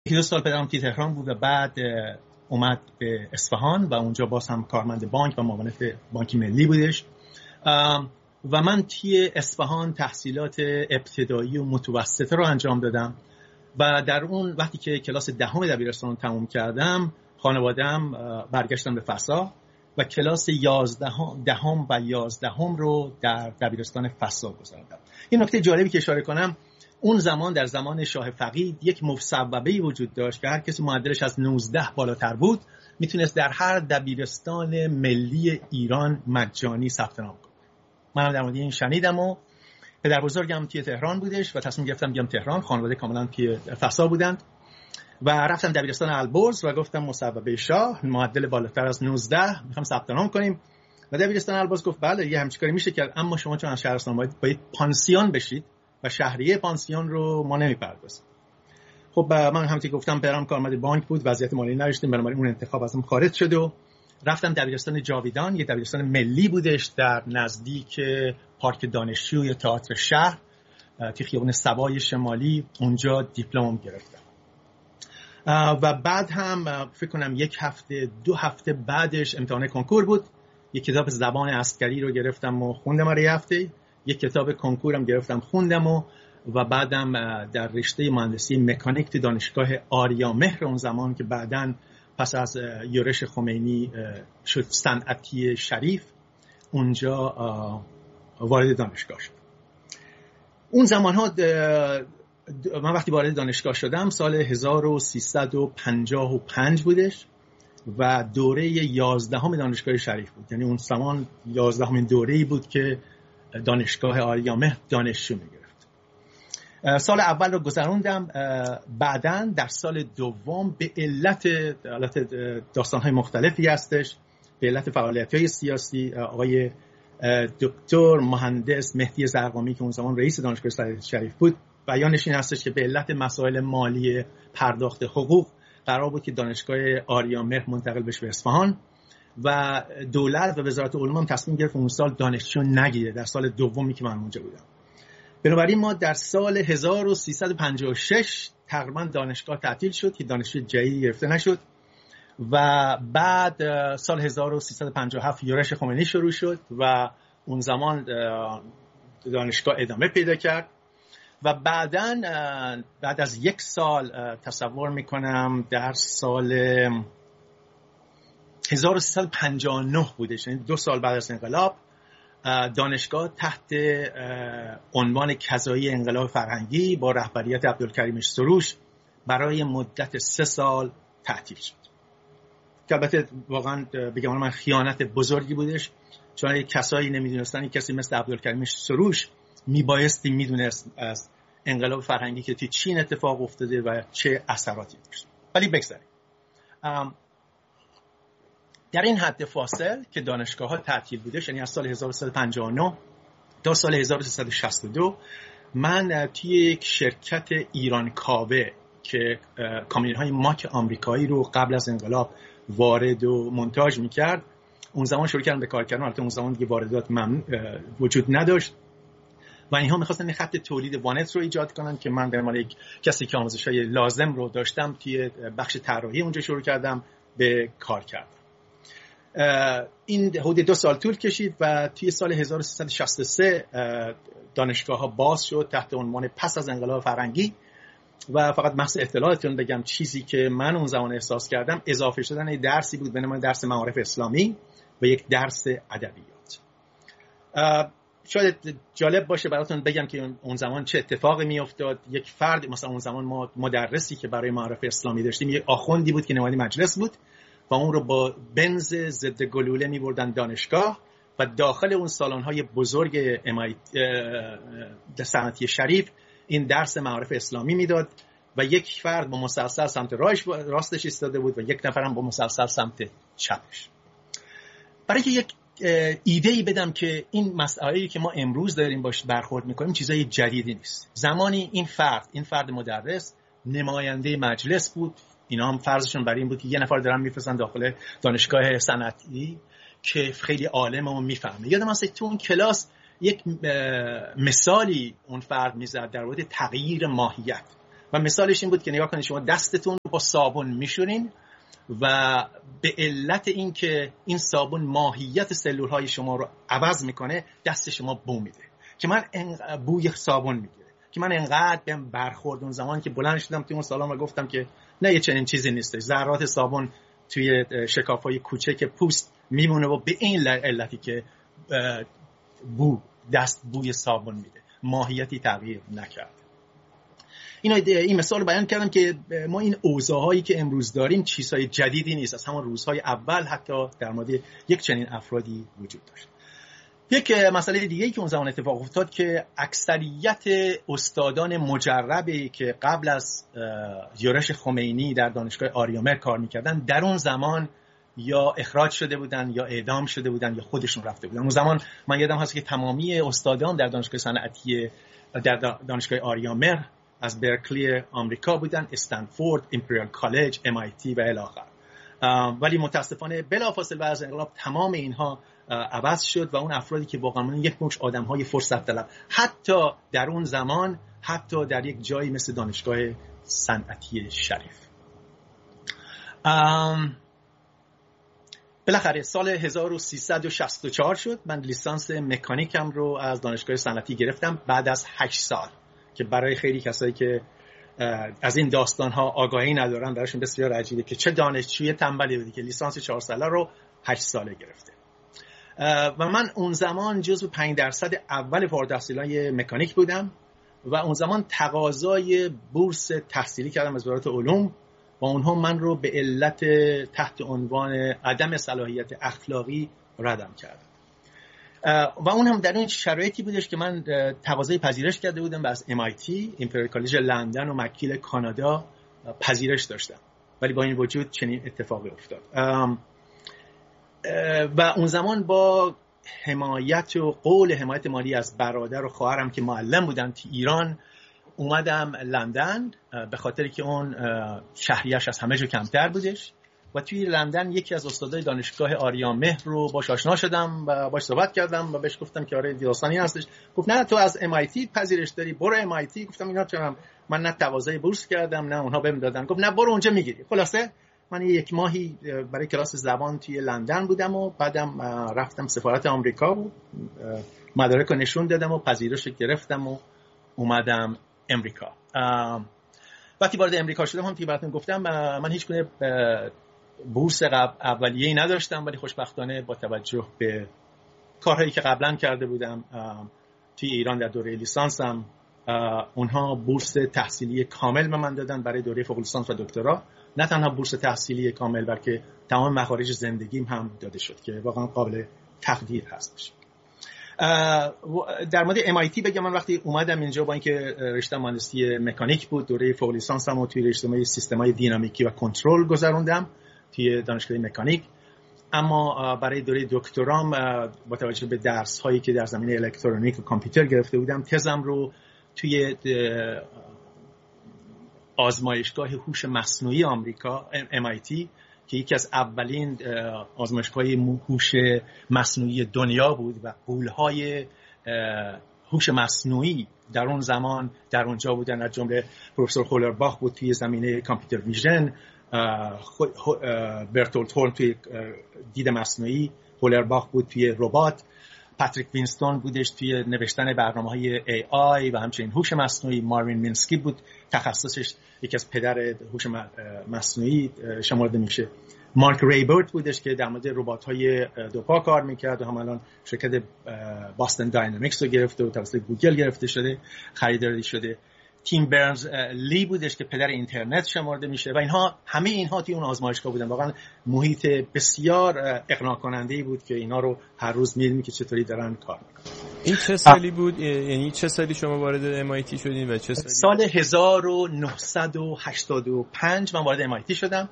2 سال پدرم توی تهران بود و بعد اومد به اصفهان و اونجا باز هم کارمند بانک و معاونت بانک ملی بودش و من توی اصفهان تحصیلات ابتدایی و متوسطه رو انجام دادم و در اون وقتی که کلاس 10 دبیرستان رو تموم کردم خانواده‌ام برگشتم به فسا و کلاس 11 و 11 رو در دبیرستان فسا گذروندم. این نکته جالبی که اشاره کنم، اون زمان در زمان شاه فقید یک مصوبه‌ای وجود داشت که هر کسی معدلش از 19 بالاتر بود میتونست در هر دبیرستان ملی ایران مجانی ثبت نام کنه. منم در مورد این شنیدم و پدر بزرگم توی تهران بودش و تصمیم گرفتم بیام تهران. خانواده کاملا توی فسا بودند و رفتم دبیرستان البرز و گفتم مصوبه شاه معدل بالاتر از 19 میخوام ثبت نام کنیم و دبیرستان البرز گفت بله یه همچین کاری میشه کرد، اما شما چون از شهرستان باید پانسیون بشید و شهریه پانسیون رو ما نمیپردازیم. خب من همونطوری گفتم پدرم کارمند بانک بود، وضعیت مالی نداشتیم، بنابراین اون انتخاب ازم خارج شد و رفتم دبیرستان جاویدان. یه دبیرستان ملی بودش در نزدیک پارک دانشجو یا تئاتر شهر توی خیابون سوای شمالی. اونجا دیپلم گرفتم و بعد هم فکر کنم 2 هفته بعدش امتحان کنکور بود. یک کتاب زبان عسکری رو گرفتم و خوندم برای هفته، یک کتاب کنکورم گرفتم خوندم و بعدم در رشته مهندسی مکانیک تو دانشگاه آریامهر اون زمان که بعداً پس از یورش خمینی شد صنعتی شریف اونجا وارد دانشگاه شد. اون زمانها من وقتی وارد دانشگاه شدم سال 1355 بودش و دوره 11 دانشگاه شریف بود، یعنی اون زمان 11 دوره‌ای بود که دانشگاه آریامهر دانشجو میگرفت. سال اول رو گذروندم، بعداً در سال دوم به علت داستان‌های مختلفی هستش، به علت فعالیت‌های سیاسی آقای دکتر مهندس مهدی زرقامی که اون زمان رئیس دانشگاه شریف بود بیانش این هستش که به علت مسائل مالی پرداخت حقوق قرار بود که دانشگاه آریامهر منتقل بشه به اصفهان و دولت و وزارت علوم هم تصمیم گرفت اون سال دانشجو نگیره در سال دومی که من اونجا بودم. بنابراین ما در سال 1356 تقریبا دانشگاه تعطیل شد که دانشجو جدیدی گرفته نشد و بعد سال 1357 یورش خمینی شروع شد و اون زمان دانشگاه ادامه پیدا کرد و بعداً بعد از 1 سال تصور میکنم در سال 1359 بودش، یعنی 2 سال بعد از انقلاب دانشگاه تحت عنوان کذایی انقلاب فرهنگی با رهبریت عبدالکریم سروش برای مدت 3 سال تعطیل شد که البته واقعا بگم من خیانت بزرگی بودش، چون کسایی نمیدونستن کسی مثل عبدالکریم سروش میبایستی میدونست از انقلاب فرهنگی که توی چین اتفاق افتاده و چه اثراتی داشت. ولی بگذاریم در این حد فاصل که دانشگاه‌ها تعطیل بودش، یعنی از سال 1359 تا سال 1362 من توی یک شرکت ایران کاوه که کامیون‌های ماک آمریکایی رو قبل از انقلاب وارد و مونتاژ می‌کرد اون زمان شروع کردم به کار کردن. البته اون زمان دیگه واردات وجود نداشت و اینها می‌خواستن این خط تولید وانت رو ایجاد کنن که من به عنوان یک کسی که آموزش‌های لازم رو داشتم توی بخش طراحی اونجا شروع کردم به کار کردن. این حدود 2 سال طول کشید و توی سال 1363 دانشگاه‌ها باز شد تحت عنوان پس از انقلاب فرهنگی و فقط محض اطلاعاتتون بگم چیزی که من اون زمان احساس کردم اضافه شدن یک درسی بود به نام درس معارف اسلامی و یک درس ادبیات. شاید جالب باشه براتون بگم که اون زمان چه اتفاقی میافتاد. یک فرد مثلا اون زمان ما مدرسی که برای معارف اسلامی داشتیم یک آخوندی بود که نماینده مجلس بود و اون رو با بنز ضد گلوله می‌بردن دانشگاه و داخل اون سالن‌های بزرگ صنعتی شریف این درس معارف اسلامی میداد و یک فرد با مسلسل سمت راستش ایستاده بود و یک نفرم با مسلسل سمت چپش. برای که یک ایده‌ای بدم که این مسائلی که ما امروز داریم باش برخورد می‌کنیم چیزای جدیدی نیست. زمانی این فرد مدرس نماینده مجلس بود. اینا هم فرضشون برای این بود که یه نفر دارن میفرستن داخل دانشگاه صنعتی که خیلی عالمه و میفهمه. یادم هست تو اون کلاس یک مثالی اون فرد میزد در مورد تغییر ماهیت و مثالش این بود که نگاه کنید شما دستتون رو با صابون میشورین و به علت این که این صابون ماهیت سلولهای شما رو عوض میکنه دست شما بو میده که من بوی صابون میگیره که من انقدر بهم برخورد اون زمان که بلند شدم توی اون سالن و گفتم که نه، یه چنین چیزی نیست، ذرات صابون توی شکاف‌های کوچک پوست میمونه و به این علتی که دست بوی صابون میده، ماهیتی تغییر نکرد. این مثال رو بیان کردم که ما این اوضاع‌هایی که امروز داریم چیزهای جدیدی نیست، از همون روزهای اول حتی در مورد یک چنین افرادی وجود داشت. یک مسئله دیگه‌ای که اون زمان اتفاق افتاد که اکثریت استادان مجربی که قبل از یورش خمینی در دانشگاه آریامر کار می‌کردن در اون زمان یا اخراج شده بودن یا اعدام شده بودن یا خودشون رفته بودن. اون زمان من یادم هست که تمامی استادان در دانشگاه صنعتی در دانشگاه آریامر از برکلی آمریکا بودن، استنفورد، امپریال کالج، MIT و الی آخر. ولی متاسفانه بلافاصله بعد از انقلاب تمام اینها عوض شد و اون افرادی که واقعا یک مش آدم‌های فرصت طلب حتی در اون زمان، حتی در یک جایی مثل دانشگاه صنعتی شریف. بالاخره سال 1364 شد من لیسانس مکانیکم رو از دانشگاه صنعتی گرفتم بعد از 8 سال که برای خیلی کسایی که از این داستان‌ها آگاهی ندارن براشون بسیار عجیبه که چه دانشجوی تنبلی بودی که لیسانس 4 ساله رو 8 ساله گرفته. و من اون زمان جزو 5% اول فارغ‌التحصیلان مکانیک بودم و اون زمان تقاضای بورس تحصیلی کردم از وزارت علوم و اونها من رو به علت تحت عنوان عدم صلاحیت اخلاقی ردم کردن. و اون هم در این شرایطی بودش که من تقاضای پذیرش کرده بودم از MIT، امپریال کالج لندن و مکگیل کانادا پذیرش داشتم، ولی با این وجود چنین اتفاقی افتاد. و اون زمان با حمایت و قول حمایت مالی از برادر و خواهرم که معلم بودن تو ایران اومدم لندن، به خاطر که اون شهریه‌اش از همه جا کمتر بودش و توی لندن یکی از استادای دانشگاه آریامهر رو باش آشنا شدم و باش صحبت کردم و بهش گفتم که آره داستانی هستش. گفت نه تو از MIT پذیرش داری، برو MIT. گفتم اینا چرا؟ من نه تقاضای بورس کردم نه اونها بهم دادن. گفت نه برو اونجا میگیری. خلاصه من یک ماهی برای کلاس زبان توی لندن بودم و بعدم رفتم سفارت آمریکا و مدارک رو نشون دادم و پذیرش گرفتم و اومدم امریکا. وقتی وارد امریکا شدم هم که براتون گفتم من هیچ گونه بورس اولیه‌ای نداشتم، ولی خوشبختانه با توجه به کارهایی که قبلا کرده بودم توی ایران در دوره لیسانسم اونها بورس تحصیلی کامل به من دادن برای دوره فوق لیسانس و دکترا. نه تنها بورس تحصیلی کامل بلکه تمام مخارج زندگیم هم داده شد که واقعا قابل تقدیر هستش. در مورد MIT بگم من وقتی اومدم اینجا با اینکه رشته مهندسی مکانیک بود دوره فوق لیسانسم رو توی رشته سیستم‌های دینامیکی و کنترل گذروندم توی دانشگاه مکانیک، اما برای دوره دکترام با توجه به درس‌هایی که در زمینه الکترونیک و کامپیوتر گرفته بودم تزم رو توی آزمایشگاه هوش مصنوعی آمریکا MIT که یکی از اولین آزمایشگاه‌های هوش مصنوعی دنیا بود و غول‌های هوش مصنوعی در اون زمان در اونجا بودن، از جمله پروفسور هولرباخ بود توی زمینه کامپیوتر ویژن، برتولت هولم توی دید مصنوعی، هولرباخ بود توی ربات، پاتریک وینستون بودش توی نوشتن برنامه‌های AI و همچنین هوش مصنوعی، ماروین مینسکی بود تخصصش یکی از پدر هوش مصنوعی شمرده میشه، مارک ریبرت بودش که در مورد ربات‌های دوپا کار میکرد و هم الان شرکت باستن داینامیکس رو گرفته و توسط گوگل گرفته شده، خریداری شده، تیم برنز لی بودش که پدر اینترنت شمرده میشه و همه اینها توی اون آزمایشگاه بودن. واقعا محیط بسیار اقناع کننده بود که اینا رو هر روز می‌بینیم که چطوری دارن کار میکنن. این چه سالی بود؟ یعنی چه سالی شما وارد MIT شدین و چه سالی؟ سال 1985 من وارد MIT شدم.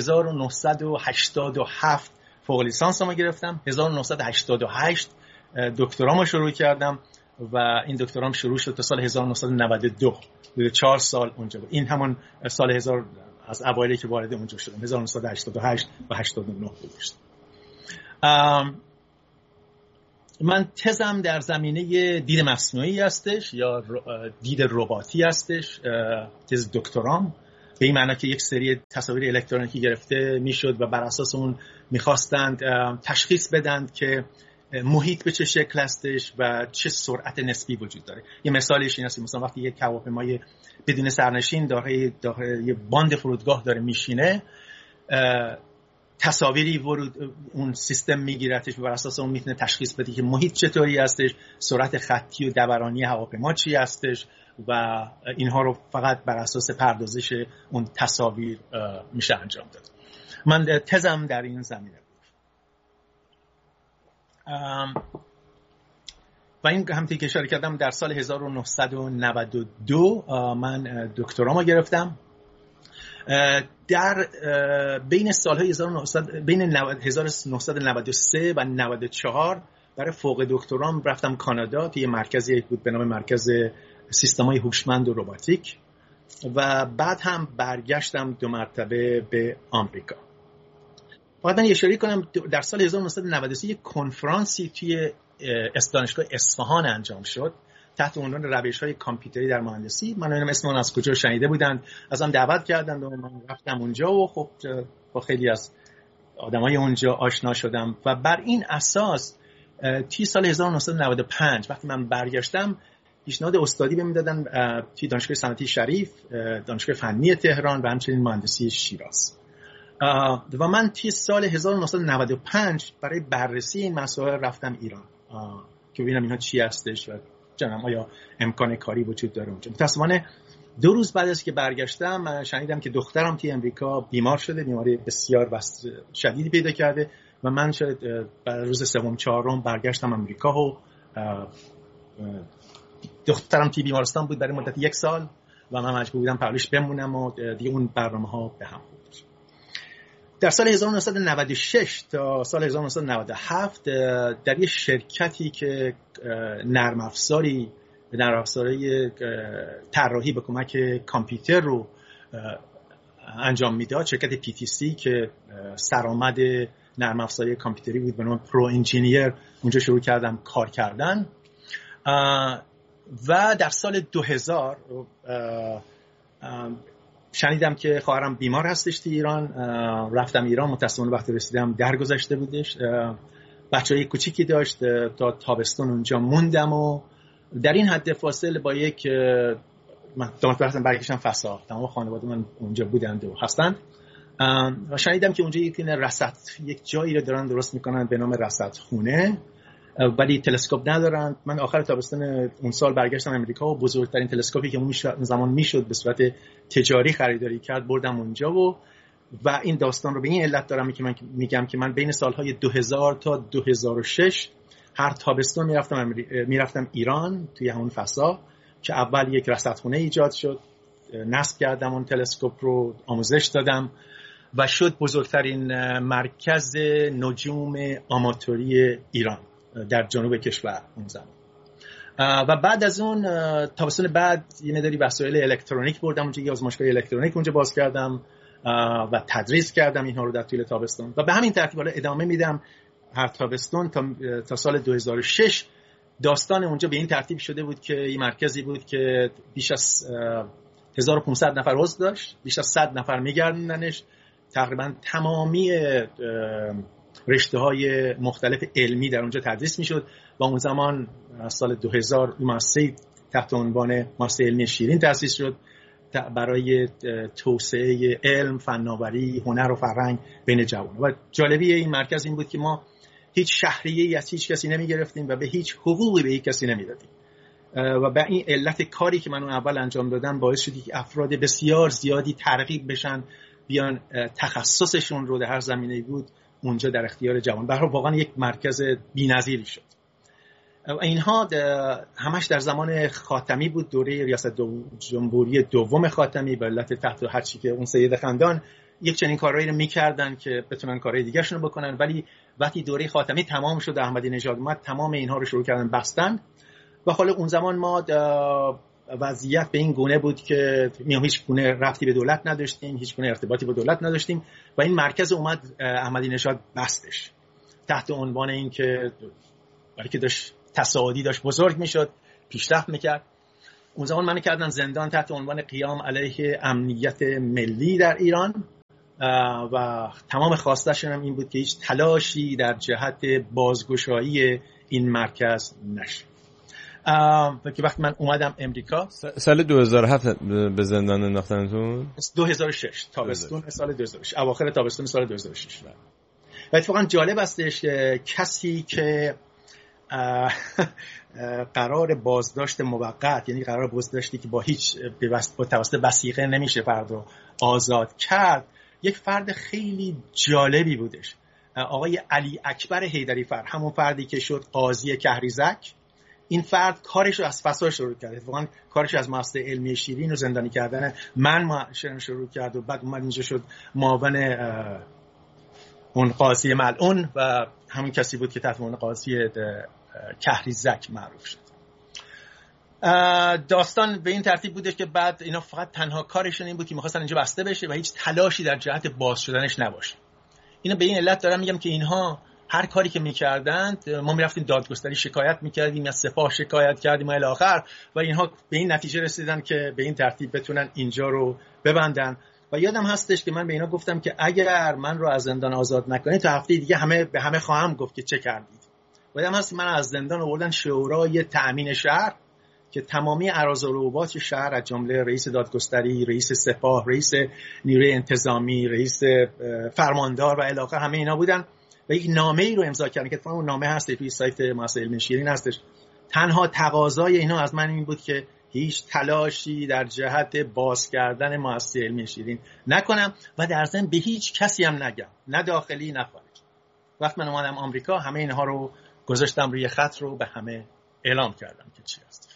1987 فوق لیسانسمو گرفتم. 1988 دکترامو شروع کردم و این دکترام شروع شد تا سال 1992. 4 سال اونجا بود. این همون سال 1000 از اوایلی که وارد اونجا شدم. 1988 و 89 بود. من تزم در زمینه دید مصنوعی هستش یا دید رباطی هستش، تز دکترام، به این معنی که یک سری تصاویر الکترونیکی گرفته میشد و بر اساس اون میخواستند تشخیص بدند که محیط به چه شکل هستش و چه سرعت نسبی وجود داره. یه مثالش این است، مثلا وقتی یک هواپیمای بدون سرنشین داره یه باند فرودگاه داره میشینه، تصاویری اون سیستم میگیرتش و بر اساس اون میتونه تشخیص بده که محیط چطوری هستش، سرعت خطی و دورانی هواپیما چی هستش و اینها رو فقط بر اساس پردازش اون تصاویر میشه انجام داد. من تزم در این زمینه و این همونطوری که اشاره کردم در سال 1992 من دکترامو گرفتم. در بین سالهای 1993 و 94 برای فوق دکترام رفتم کانادا، توی مرکزی بود به نام مرکز سیستم‌های هوشمند و رباتیک و بعد هم برگشتم 2 مرتبه به آمریکا. فقط من اشاره کنم در سال 1993 یک کنفرانسی توی دانشگاه اصفهان انجام شد تحت عنوان روش‌های کامپیوتری در مهندسی. من نمیدونم اسم اون از کجا شنیده بودند، ازم دعوت کردند و من رفتم اونجا و خب با خیلی از آدمای اونجا آشنا شدم و بر این اساس توی سال 1995 وقتی من برگشتم پیشنهاد استادی بهم دادن توی دانشگاه صنعتی شریف، دانشگاه فنی تهران و همچنین مهندسی شیراز. و من توی سال 1995 برای بررسی این مسائل رفتم ایران که ببینم اینا چی هستش و جنم آیا امکان کاری وجود داره اونجا. متأسفانه 2 روز بعد از که برگشتم شنیدم که دخترم توی امریکا بیمار شده، بیماری بسیار شدیدی پیدا کرده و من بعد روز 3-4 برگشتم امریکا و دخترم توی بیمارستان بود برای مدت 1 سال و من مجبور بودم پرورش بمونم و دیگه اون برنامه‌ها به هم بود. در سال 1996 تا سال 1997 در یه شرکتی که نرم افزاری طراحی به کمک کامپیوتر رو انجام میداد، شرکت PTC که سرآمد نرم افزاری کامپیوتری بود به نام پرو انجینیر، اونجا شروع کردم کار کردن و در سال 2000 شنیدم که خواهرم بیمار هستش تو ایران. رفتم ایران، متأسفانه وقتی رسیدم درگذشته بودش. بچه‌ای کوچیکی داشت، تا تابستون اونجا موندم و در این حد فاصله با یک داماد برسن برگشتم فسا. تمام خانواده من اونجا بودند و هستند و شنیدم که اونجا یک جایی رو دارن درست میکنن به نام رصدخونه ولی تلسکوپ ندارن. من آخر تابستون اون سال برگشتم امریکا و بزرگترین تلسکوپی که اون زمان میشد به صورت تجاری خریداری کرد بردم اونجا و این داستان رو به این علت دارم که من میگم که من بین سالهای 2000 تا 2006 هر تابستون میرفتم ایران توی همون فضا که اول یک رصدخونه ایجاد شد، نصب کردم اون تلسکوپ رو، آموزش دادم و شد بزرگترین مرکز نجوم آماتوری ایران در جنوب کشور اون زمان. و بعد از اون تابستون بعد یه مقداری وسایل الکترونیک بردم اونجا، یه آزمایشگاه الکترونیک اونجا باز کردم و تدریس کردم اینها رو در طول تابستون و به همین ترتیب حالا ادامه میدم هر تابستون تا سال 2006. داستان اونجا به این ترتیب شده بود که این مرکزی بود که بیش از 1500 نفر عضو داشت، بیش از 100 نفر میگردندنش، تقریبا تمامی رشته‌های مختلف علمی در اونجا تدریس میشد و اون زمان سال 2000 مؤسسه تحت عنوان مؤسسه علمی شیرین تأسیس شد برای توسعه علم، فناوری، هنر و فرهنگ بین جوانان. و جالبی این مرکز این بود که ما هیچ شهریه‌ای از هیچ کسی نمی‌گرفتیم و به هیچ حقوقی به هیچ کسی نمی‌دادیم و به این علت کاری که من اون اول انجام دادم باعث شد که افراد بسیار زیادی ترغیب بشن بیان تخصصشون رو در هر زمینه‌ای بود اونجا در اختیار جوان. برای واقعا یک مرکز بی‌نظیری شد. اینها همش در زمان خاتمی بود، دوره ریاست جمهوری دوم خاتمی، به علت تحت هرچی که اون سید خندان یک چنین کارهایی رو می‌کردن که بتونن کارهای دیگه‌شون رو بکنن. ولی وقتی دوره خاتمی تمام شد، احمدی نژاد اومد، تمام اینها رو شروع کردن بستن و حالا اون زمان ما وضعیت به این گونه بود که هیچ گونه ربطی به دولت نداشتیم، هیچ گونه ارتباطی با دولت نداشتیم و این مرکز اومد احمدی نژاد بستش تحت عنوان این که برای که داشت تصاعدی داشت بزرگ میشد، پیشرفت میکرد. اون زمان من کردن زندان تحت عنوان قیام علیه امنیت ملی در ایران و تمام خواستشون هم این بود که هیچ تلاشی در جهت بازگشایی این مرکز نشه. و که وقتی من اومدم امریکا سال 2007 به زندان انداختنتون؟ 2006 تابستون سال 2006، اواخر تابستون سال 2006. و اتفاقا جالب هستش که کسی که قرار بازداشت موقت، یعنی قرار بازداشتی که با هیچ با توسط وثیقه نمیشه فرد رو آزاد کرد، یک فرد خیلی جالبی بودش، آقای علی اکبر حیدری فر، همون فردی که شد قاضی کهریزک. این فرد کارش رو از فساد شروع کرد، اتفاقا کارش از مؤسسه علمی شیرین رو زندانی کردن من شروع کرد و بعد اومد اینجا شد معاون اون قاضی ملعون و همون کسی بود که تحت عنوان قاضی کهریزک معروف شد. داستان به این ترتیب بودش که بعد اینا فقط تنها کارشون این بود که می‌خواستن اینجا بسته بشه و هیچ تلاشی در جهت باز شدنش نباشه. اینا به این علت دارم میگم که اینها هر کاری که می‌کردند، ما می‌رفتیم دادگستری شکایت می‌کردیم یا سپاه شکایت کردیم و الی آخر، و اینها به این نتیجه رسیدن که به این ترتیب بتونن اینجا رو ببندن. و یادم هستش که من به اینا گفتم که اگر من رو از زندان آزاد نکنید تا هفته دیگه به همه خواهم گفت که چه کردید. یادم هست من از زندان آوردن شورای تأمین شهر که تمامی اراذالعبات شهر از جمله رئیس دادگستری، رئیس سپاه، رئیس نیروی انتظامی، رئیس فرماندار و الی آخر همه اینا بودن و یک نامه‌ای رو امضا کردن که اون نامه هست توی سایت مؤسسه علمی شیرین هستش. تنها تقاضای اینا از من این بود که هیچ تلاشی در جهت باز کردن مؤسسه علمی شیرین نکنم و در ضمن به هیچ کسی هم نگم، نه داخلی نه خارجی. وقتی من اومدم آمریکا همه اینها رو گذاشتم روی خط رو به همه اعلام کردم که چی هست.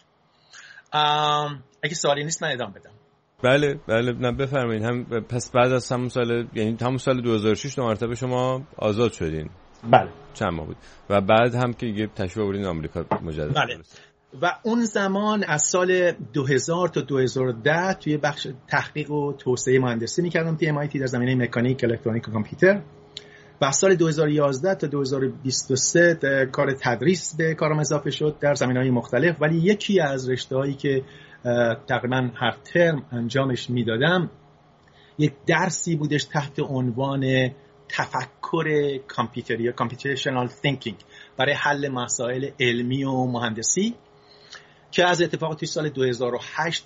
اگه سوالی نیست من ادامه بدم. بله نه بفرمایید. هم پس بعد از همون سال، یعنی همون سال 2006 دو مرتبه شما آزاد شدین؟ بله. چند ماه بود و بعد هم که یه تشریف آوردین آمریکا مجدد؟ بله. و اون زمان از سال 2000 تا 2010 توی بخش تحقیق و توسعه مهندسی می‌کردم توی MIT در زمینه مکانیک، الکترونیک و کامپیوتر. و از سال 2011 تا 2023 کار تدریس به کارم اضافه شد در زمینه‌های مختلف، ولی یکی از رشته‌هایی که تقریبا هر ترم انجامش میدادم یک درسی بودش تحت عنوان تفکر کامپیوتری یا کامپیوتیشنال تینکینگ برای حل مسائل علمی و مهندسی که از اتفاق توی سال 2008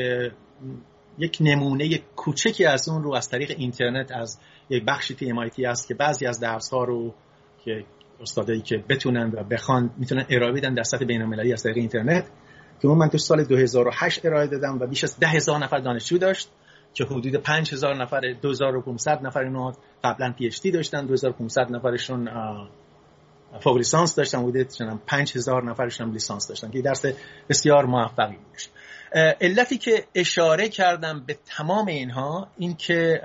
یک نمونه کوچکی از اون رو از طریق اینترنت از یک بخشی توی MIT هست که بعضی از درس‌ها رو که استادایی که بتونن و بخوان میتونن ارائه بدن در سطح بین‌المللی از طریق اینترنت، که من تو سال 2008 ارائه دادم و بیش از 10,000 نفر دانشجو داشت که حدود 5,000 نفر 2,500 نفر اینا قبلا PhD داشتن، 2,500 نفرشون فوق لیسانس داشتن، حدود 5,000 نفرشون لیسانس داشتن که درس بسیار موفقی بود. علتی که اشاره کردم به تمام اینها این که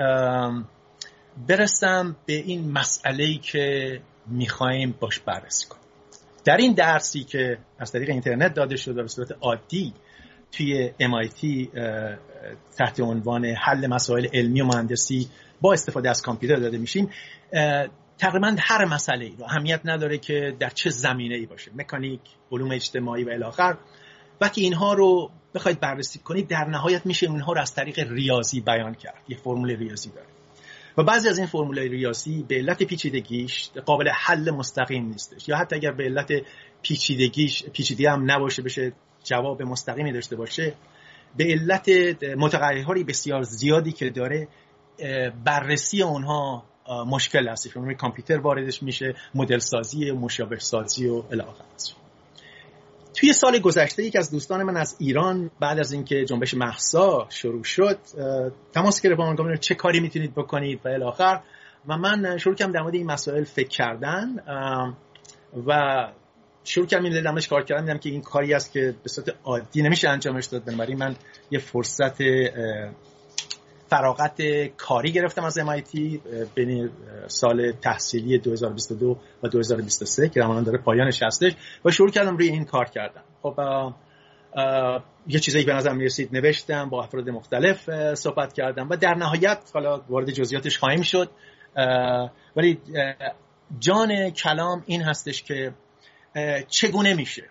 برسم به این مسئله‌ای که می‌خوایم باش بررسی کنیم. در این درسی که از طریق اینترنت داده شده به صورت عادی توی MIT تحت عنوان حل مسائل علمی و مهندسی با استفاده از کامپیوتر داده میشیم، تقریبا هر مسئله‌ای رو اهمیت نداره که در چه زمینه‌ای باشه، مکانیک، علوم اجتماعی و الی آخر، وقتی اینها رو بخواید بررسی کنید در نهایت میشه اونها رو از طریق ریاضی بیان کرد. یه فرمول ریاضی داره و بعضی از این فرمولای ریاضی به علت پیچیدگیش قابل حل مستقیم نیستش، یا حتی اگر به علت پیچیده هم نباشه بشه جواب مستقیمی داشته باشه، به علت متغیرهای بسیار زیادی که داره بررسی اونها مشکل هست. چون کامپیوتر واردش میشه، مدل سازی و مشابه سازی و الی آخر. توی سال گذشته یک از دوستان من از ایران بعد از اینکه جنبش مهسا شروع شد تماس گرفت با من، گفت چه کاری میتونید بکنید و الی آخر، و من شروع کردم در مورد این مسائل فکر کردن و شروع کردم این دلمش کار کردن. دیدم که این کاری است که به صورت عادی نمیشه انجامش داد، بنابراین من یه فرصت فراغت کاری گرفتم از MIT بین سال تحصیلی 2022 و 2023 که الان داره پایانش هستش و شروع کردم روی این کار کردن. خب یه چیزایی به نظر میرسید نوشتم، با افراد مختلف صحبت کردم و در نهایت حالا وارد جزئیاتش خواهیم شد، ولی جان کلام این هستش که چگونه میشه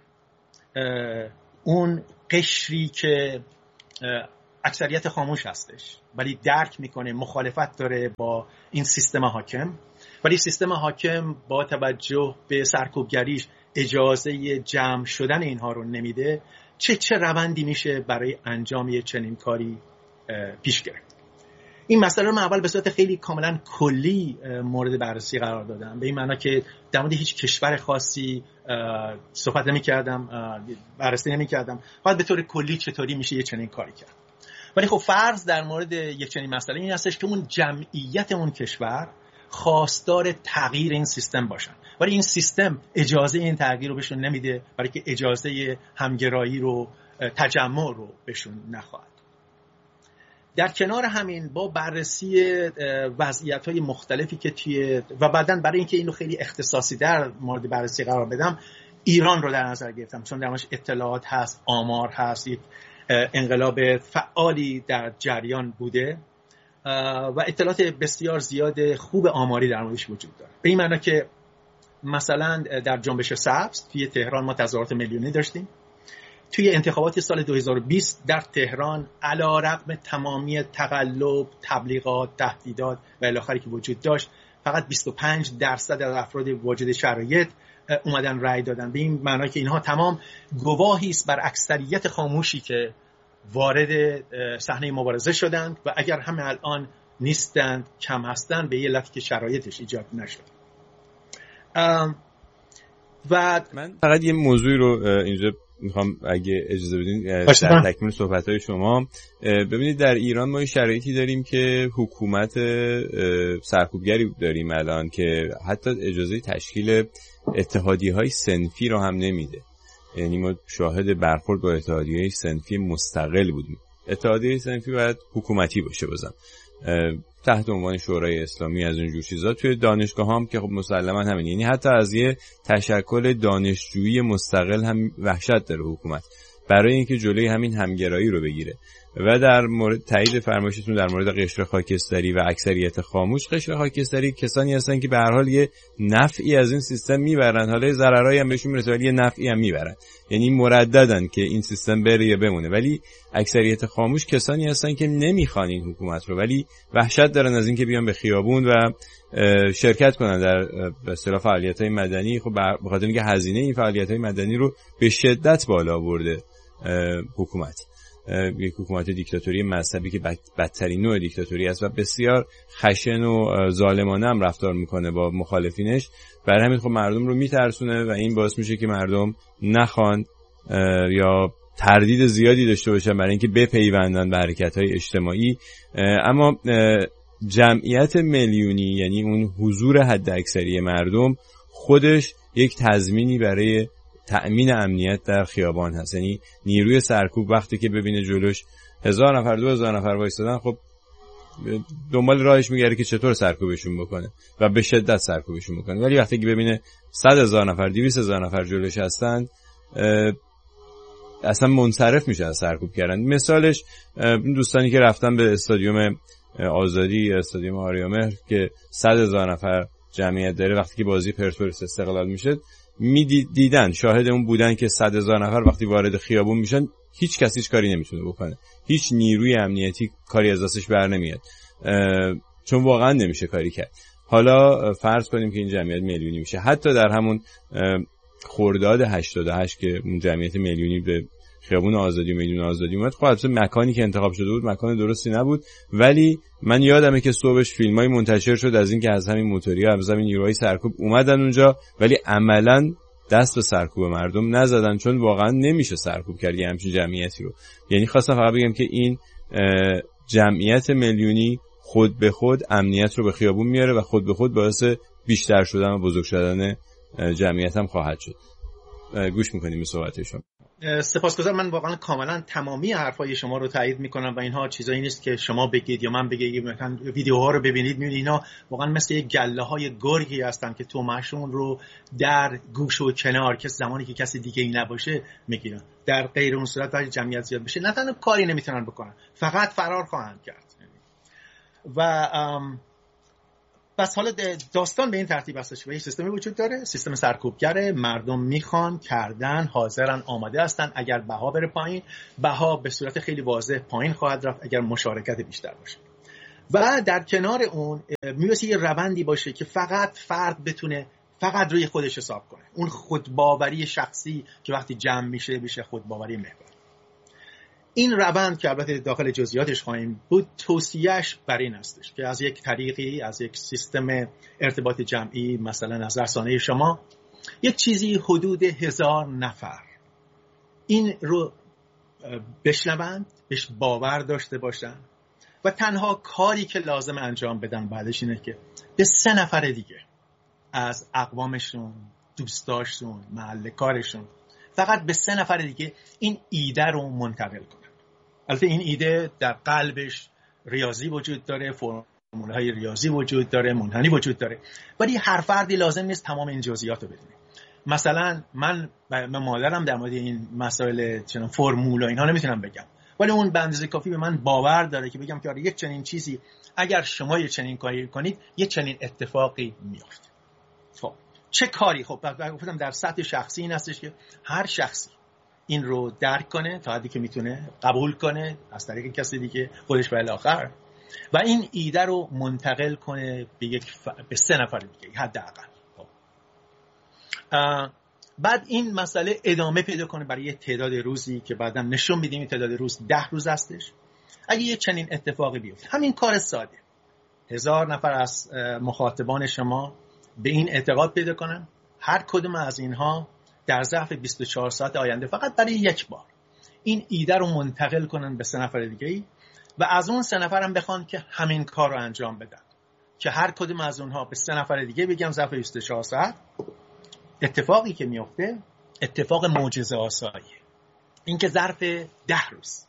اون قشری که اکثریت خاموش هستش ولی درک میکنه، مخالفت داره با این سیستم حاکم، ولی سیستم حاکم با توجه به سرکوبگریش اجازه جمع شدن اینها رو نمیده، چه روندی میشه برای انجام یه چنین کاری پیش گرفت. این مسئله رو من اول به صورت خیلی کاملا کلی مورد بررسی قرار دادم، به این معنی که در مورد هیچ کشور خاصی صحبت نمی‌کردم، بررسی نمی‌کردم، فقط به طور کلی چطوری میشه یه چنین کاری کرد. ولی خب فرض در مورد یک چنین مسئله این هستش که اون جمعیت اون کشور خواستار تغییر این سیستم باشن، ولی این سیستم اجازه این تغییر رو بهشون نمیده، برای که اجازه همگرایی رو، تجمع رو بهشون نخواهد. در کنار همین با بررسی وضعیت‌های مختلفی که و بعداً برای اینکه اینو خیلی اختصاصی در مورد بررسی قرار بدم، ایران رو در نظر گرفتم، چون درش اطلاعات هست، آمار هست، یک انقلاب فعالی در جریان بوده و اطلاعات بسیار زیاد خوب آماری در موردش وجود داره. به این معنی که مثلا در جنبش سبز توی تهران ما تظاهرات میلیونی داشتیم. توی انتخابات سال 2020 در تهران علیرغم تمامی تقلب، تبلیغات، تهدیدات و الی آخری که وجود داشت، فقط 25% از افراد واجد شرایط اومدن رأی دادن. به این معنی که اینها تمام گواهی است بر اکثریت خاموشی که وارد صحنه مبارزه شدند و اگر همه الان نیستند، کم هستند، به یه علتی که شرایطش ایجاد نشد. و من فقط یه موضوعی رو اینجا میخوام اگه اجازه بدین در تکمیل صحبت‌های شما. ببینید در ایران ما شرایطی داریم که حکومت سرکوبگری داریم الان که حتی اجازه تشکیل اتحادیه‌های صنفی رو هم نمیده. یعنی ما شاهد برخورد با اتحادیه‌های صنفی مستقل بودیم. اتحادیه صنفی باید حکومتی باشه بازم، تحت عنوان شورای اسلامی از اونجور چیزا. توی دانشگاه هم که خب مسلماً همین، یعنی حتی از یه تشکل دانشجویی مستقل هم وحشت داره حکومت برای اینکه جلوی همین همگرایی رو بگیره. و در مورد تایید فرمایشتون در مورد قشر خاکستری و اکثریت خاموش، قشر خاکستری کسانی هستن که به هر حال یه نفعی از این سیستم میبرن، حالا ضررایی هم بهشون میرسه ولی یه نفعی هم میبرن، یعنی مرددن که این سیستم بره یا بمونه. ولی اکثریت خاموش کسانی هستن که نمیخوان این حکومت رو، ولی وحشت دارن از اینکه بیان به خیابون و شرکت کنن در به اصطلاح فعالیت‌های مدنی. خب به خاطر اینکه هزینه این فعالیت‌های مدنی رو به شدت بالا برده حکومت، یک حکومت دیکتاتوری مذهبی که بدترین نوع دیکتاتوری است و بسیار خشن و ظالمانه هم رفتار میکنه با مخالفینش. برای همین خب مردم رو میترسونه و این باعث میشه که مردم نخوان یا تردید زیادی داشته باشن برای اینکه بپیوندن به حرکت‌های اجتماعی. اما جمعیت میلیونی، یعنی اون حضور حداکثری مردم، خودش یک تضمینی برای تأمین امنیت در خیابان هست. یعنی نیروی سرکوب وقتی که ببینه جلوش 1000 نفر 2000 نفر وایسادن، خب دنبال راهش میگره که چطور سرکوبشون بکنه و به شدت سرکوبشون بکنه. ولی وقتی که ببینه 100,000 نفر 200,000 نفر جلوش هستن، اصلا منصرف میشه از سرکوب کردن. مثالش دوستانی که رفتن به استادیوم آزادی، استادیوم آریامهر که 100,000 نفر جمعیت داره، وقتی که بازی پرسپولیس استقلال میشه دیدن، شاهد اون بودن که 100,000 نفر وقتی وارد خیابون میشن هیچ کسی هیچ کاری نمیتونه بکنه، هیچ نیروی امنیتی کاری از دستش بر نمیاد، چون واقعا نمیشه کاری کرد. حالا فرض کنیم که این جمعیت میلیونی میشه. حتی در همون خرداد 88 که اون جمعیت میلیونی به خیابون آزادی و میدون آزادی اومد، خب البته مکانی که انتخاب شده بود مکان درستی نبود، ولی من یادمه که صبحش فیلمای منتشر شد از این که از همین موتوریا، از همین نیروهای سرکوب اومدن اونجا، ولی عملاً دست به سرکوب مردم نزدن، چون واقعا نمیشه سرکوب کرد یه همچین جمعیتی رو. یعنی خواستم فقط بگم که این جمعیت میلیونی خود به خود امنیت رو به خیابون میاره و خود به خود باعث بیشتر شدن و بزرگ شدن جمعیت هم خواهد شد. گوش میکنیم به صحبت شما. سپاسگزارم. من واقعا کاملا تمامی حرفای شما رو تایید میکنم و اینها چیزایی نیست که شما بگید یا من بگم. مثلا ویدیوها رو ببینید میبینید اینا واقعا مثل یک گله های گرگی هستن که تومشون رو در گوش و کنار که زمانی که کسی دیگه ای نباشه میگیرن. در غیر اون صورت وقتی جمعیت زیاد بشه نه تنها کاری نمیتونن بکنن، فقط فرار خواهند کرد. و پس حالا داستان به این ترتیب هستش که یه سیستمی وجود داره، سیستم سرکوبگره، مردم میخوان، کردن، حاضرن، آماده هستن. اگر بها بره پایین، بها به صورت خیلی واضح پایین خواهد رفت اگر مشارکت بیشتر باشه. و در کنار اون میباید یه روندی باشه که فقط فرد بتونه فقط روی خودش حساب کنه. اون خودباوری شخصی که وقتی جمع میشه خودباوری محور. این روند که البته داخل جزئیاتش خواهیم بود، توصیهش بر این هستش که از یک طریقی، از یک سیستم ارتباط جمعی، مثلا از رسانه شما، یک چیزی حدود 1000 نفر این رو بشنوند، بهش باور داشته باشن و تنها کاری که لازم انجام بدن بعدش اینه که به 3 نفر دیگه از اقوامشون، دوستاشون، محل کارشون، فقط به 3 نفر دیگه این ایده رو منتقل کنن. البته این ایده در قلبش ریاضی وجود داره، فرمولهای ریاضی وجود داره، منحنی وجود داره، ولی هر فردی لازم نیست تمام این جزئیات رو بدونه. مثلا من مادرم در مورد این مسائل چنان فرمول و اینها نمیتونم بگم، ولی اون به اندازه کافی به من باور داره که بگم که آره یک چنین چیزی اگر شما یک چنین کاری کنید یک چنین اتفاقی میفته. خب چه کاری؟ خب گفتم در سطح شخصی این هستش که هر شخصی این رو درک کنه تا حدی که میتونه، قبول کنه از طریق کسی دیگه، خودش و الی آخر، و این ایده رو منتقل کنه به 3 نفر دیگه حداقل. بعد این مسئله ادامه پیدا کنه برای یه تعداد روزی که بعداً نشون میدیم این تعداد روز 10 روز هستش. اگه یه چنین اتفاقی بیفته، همین کار ساده، 1000 نفر از مخاطبان شما به این اعتقاد پیدا کنن، هر کدوم از اینها در ظرف 24 ساعت آینده فقط برای یک بار این ایده رو منتقل کنن به 3 نفر دیگه‌ای و از اون 3 نفر هم بخوان که همین کار رو انجام بدن، که هر کدوم از اونها به 3 نفر دیگه بگن ظرف 24 ساعت. اتفاقی که میفته اتفاق معجزه آساییه، این که ظرف 10 روز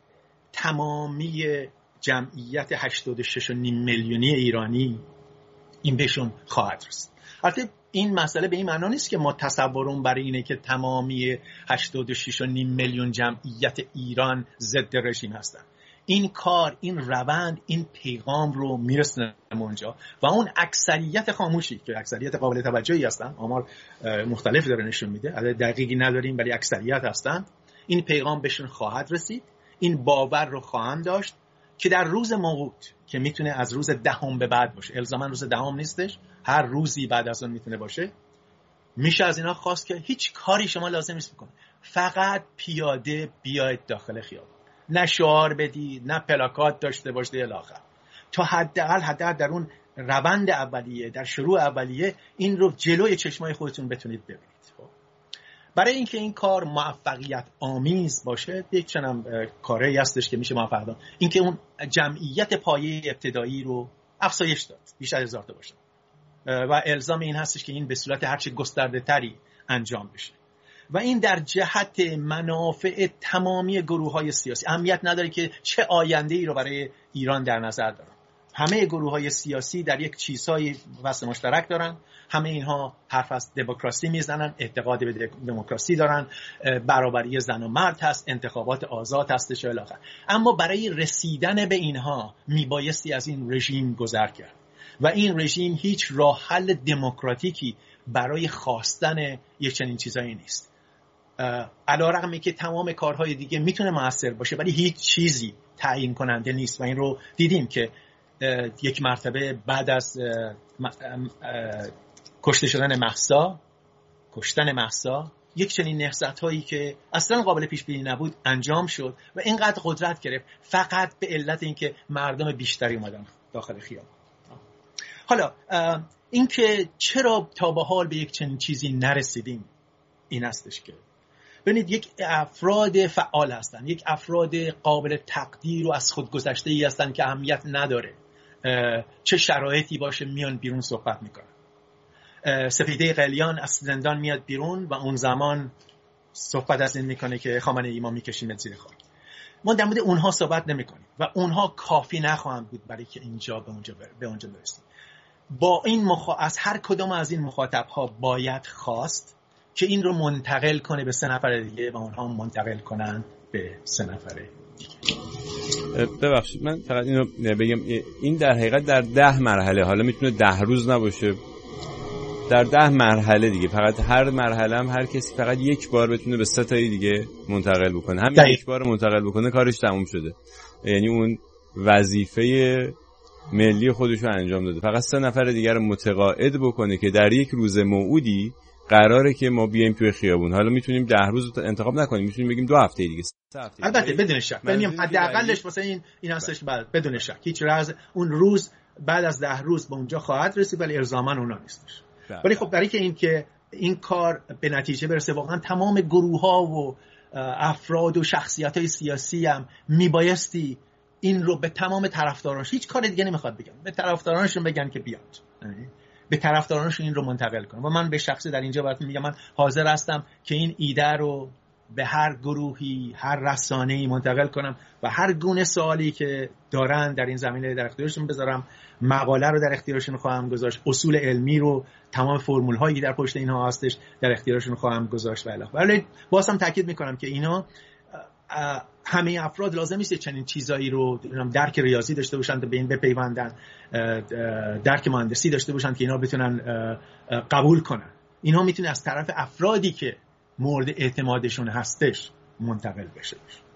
تمامی جمعیت 86.5 میلیونی ایرانی این بهشون خواهد رسید. البته این مسئله به این معنا نیست که ما تصورمون برای اینه که تمامی 86.5 میلیون جمعیت ایران ضد رژیم هستن. این کار، این روند، این پیغام رو میرسونه اونجا و اون اکثریت خاموشی که اکثریت قابل توجهی هستن، آمار مختلف داره نشون میده، عدد دقیقی نداریم ولی اکثریت هستن، این پیغام بهشون خواهد رسید، این باور رو خواهند داشت که در روز موعود که میتونه از روز 10 به بعد باشه، الزاما روز 10 نیستش، هر روزی بعد از اون میتونه باشه، میشه از اینا خواست که هیچ کاری شما لازم نیست بکنید، فقط پیاده بیاید داخل خیابان، نه شعار بدید، نه پلاکات داشته باشید الی آخر، تا حداقل در اون روند اولیه، در شروع اولیه این رو جلوی چشمای خودتون بتونید ببینید. برای اینکه این کار موفقیت آمیز باشه، یک چنان کاری هستش که میشه موفق داد، اینکه اون جمعیت پایه ابتدایی رو افزایش داد، بیشتر از 1000 تا باشه و الزام این هستش که این به صورت هرچه گسترده تری انجام بشه و این در جهت منافع تمامی گروه‌های سیاسی. اهمیت نداره که چه آینده‌ای رو برای ایران در نظر دارن، همه گروه‌های سیاسی در یک چیزهای واسه مشترک دارن، همه اینها حرف از دموکراسی میزنن، اعتقاد به دموکراسی دارن، برابری زن و مرد هست، انتخابات آزاد هستش و الی آخر. اما برای رسیدن به اینها میبایستی از این رژیم گذر کرد و این رژیم هیچ راه حل دموکراتیکی برای خواستن یک چنین چیزایی نیست. علی‌رغمی که تمام کارهای دیگه میتونه موثر باشه ولی هیچ چیزی تعیین کننده نیست و این رو دیدیم که یک مرتبه بعد از کشتن مهسا یک چنین نهضت‌هایی که اصلا قابل پیش بینی نبود انجام شد و اینقدر قدرت گرفت فقط به علت اینکه مردم بیشتری اومدن داخل خیابان. حالا اینکه چرا تا به حال به یک چنین چیزی نرسیدیم این هستش که ببینید یک افراد فعال هستن، یک افراد قابل تقدیر و از خود گذشته‌ای هستن که اهمیت نداره چه شرایطی باشه میان بیرون صحبت میکنن. سپیده قلیان از زندان میاد بیرون و اون زمان صحبت از این میکنه که خامنه‌ای ما میکشیم زیر خاک. ما در مورد اونها صحبت نمیکنیم و اونها کافی نخواهند بود برای که اینجا به اونجا برسیم. با این از هر کدوم از این مخاطبها باید خواست که این رو منتقل کنه به 3 نفر دیگه و اونها منتقل کنن به 3 نفر دیگه. ببخشید من فقط اینو بگم، این در حقیقت در 10 مرحله، حالا میتونه 10 روز نباشه، در 10 مرحله دیگه، فقط هر مرحله هم هر کسی فقط یک بار بتونه به 3 تایی دیگه منتقل بکنه، همین یک بار منتقل بکنه کارش تموم شده، یعنی اون وظیفه ملی خودش رو انجام داده. فقط 3 نفر دیگر رو متقاعد بکنه که در یک روز موعودی قراره که ما بیایم توی خیابون. حالا میتونیم 10 روز انتخاب نکنیم، میتونیم بگیم 2 هفته دیگه، 3 هفته. البته بدون شک ببینیم حداقلش واسه این هستش، بدون شک هیچ راز اون روز بعد از 10 روز به اونجا خواهد رسید، ولی الزاما اونا نیستش. ولی خب برای که این کار به نتیجه برسه، واقعا تمام گروه‌ها و افراد و شخصیت‌های سیاسی هم میبایستی این رو به تمام طرفدارانش، هیچ کار دیگه نمیخواد بگم، به طرفدارانشون بگن که بیاد، به طرفدارانشون این رو منتقل کنن. و من به شخصه در اینجا براتون میگم، من حاضر هستم که این ایده رو به هر گروهی، هر رسانه‌ای منتقل کنم و هر گونه سوالی که دارن در این زمینه در اختیارشون بذارم. مقاله رو در اختیارشون خواهم گذاشت، اصول علمی رو، تمام فرمول هایی که در پشت اینها هستش در اختیارشون خواهم گذاشت و الاخر. ولی بازم تاکید میکنم که اینا همه افراد لازم نیست چنین چیزایی رو درک ریاضی داشته باشن تا به این بپیوندن، درک مهندسی داشته باشن که اینا بتونن قبول کنن. اینا میتونه از طرف افرادی که مورد اعتمادشون هستش منتقل بشه.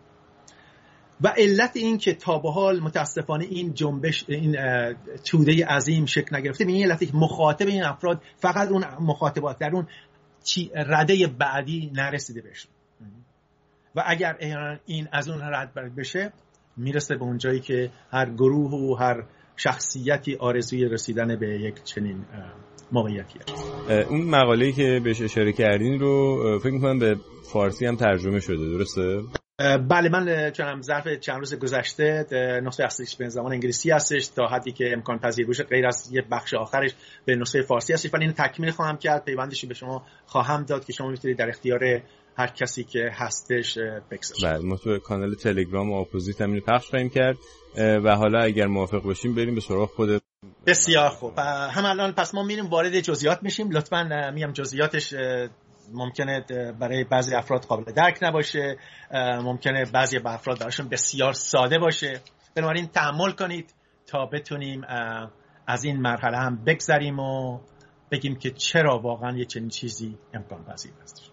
و علت این که تا به حال متاسفانه این جنبش، این توده عظیم شکل نگرفته، به این علتی که مخاطب این افراد فقط اون مخاطبات در اون رده بعدی نرسیده بهشون. و اگر این از اون رد بشه، میرسه به اون جایی که هر گروه و هر شخصیتی آرزوی رسیدن به یک چنین موقعیتی هست. اون مقاله‌ای که بهش اشاره کردین رو فکر می‌کنم به فارسی هم ترجمه شده، درسته؟ بله، من چون ظرف چند روز گذشته نسخه اصلیش به زبان انگلیسی هستش تا حدی که امکان پذیر باشه، غیر از یه بخش آخرش به نسخه فارسی هستش. ولی اینو تکمیل خواهم کرد، پیوندش به شما خواهم داد که شما میتونید در اختیار هر کسی که هستش بگذارید. بله، ما تو کانال تلگرام و اپوزیت هم اینو پخش خواهیم کرد و حالا اگر موافق باشیم بریم به سراغ خود. بسیار خوب، هم الان پس ما میریم وارد جزئیات میشیم. لطفاً میگم جزئیاتش ممکنه برای بعضی افراد قابل درک نباشه، ممکنه بعضی افراد براشون بسیار ساده باشه. بنابراین تحمل کنید تا بتونیم از این مرحله هم بگذریم و بگیم که چرا واقعا یه چنین چیزی امکان پذیر است.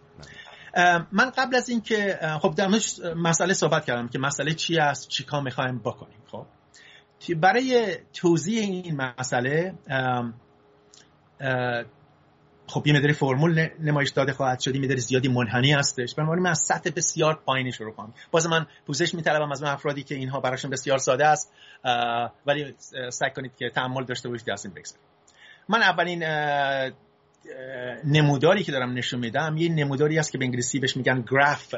من قبل از این که خب در مسئله صحبت کردم که مسئله چی است، چی کار میخوایم بکنیم. خب برای توضیح این مسئله خب یه مقدار فرمول نمایش داده خواهد شد، یه مقدار زیادی منحنی هستش. بنابراین من از سطح بسیار پایینی شروع کنم. باز من پوزش می‌طلبم از اون افرادی که اینها براشون بسیار ساده است، ولی سعی کنید که تأمل داشته باشید از این بگذرید. من اولین نموداری که دارم نشون میدم یه نموداری است که به انگلیسی بهش میگن گراف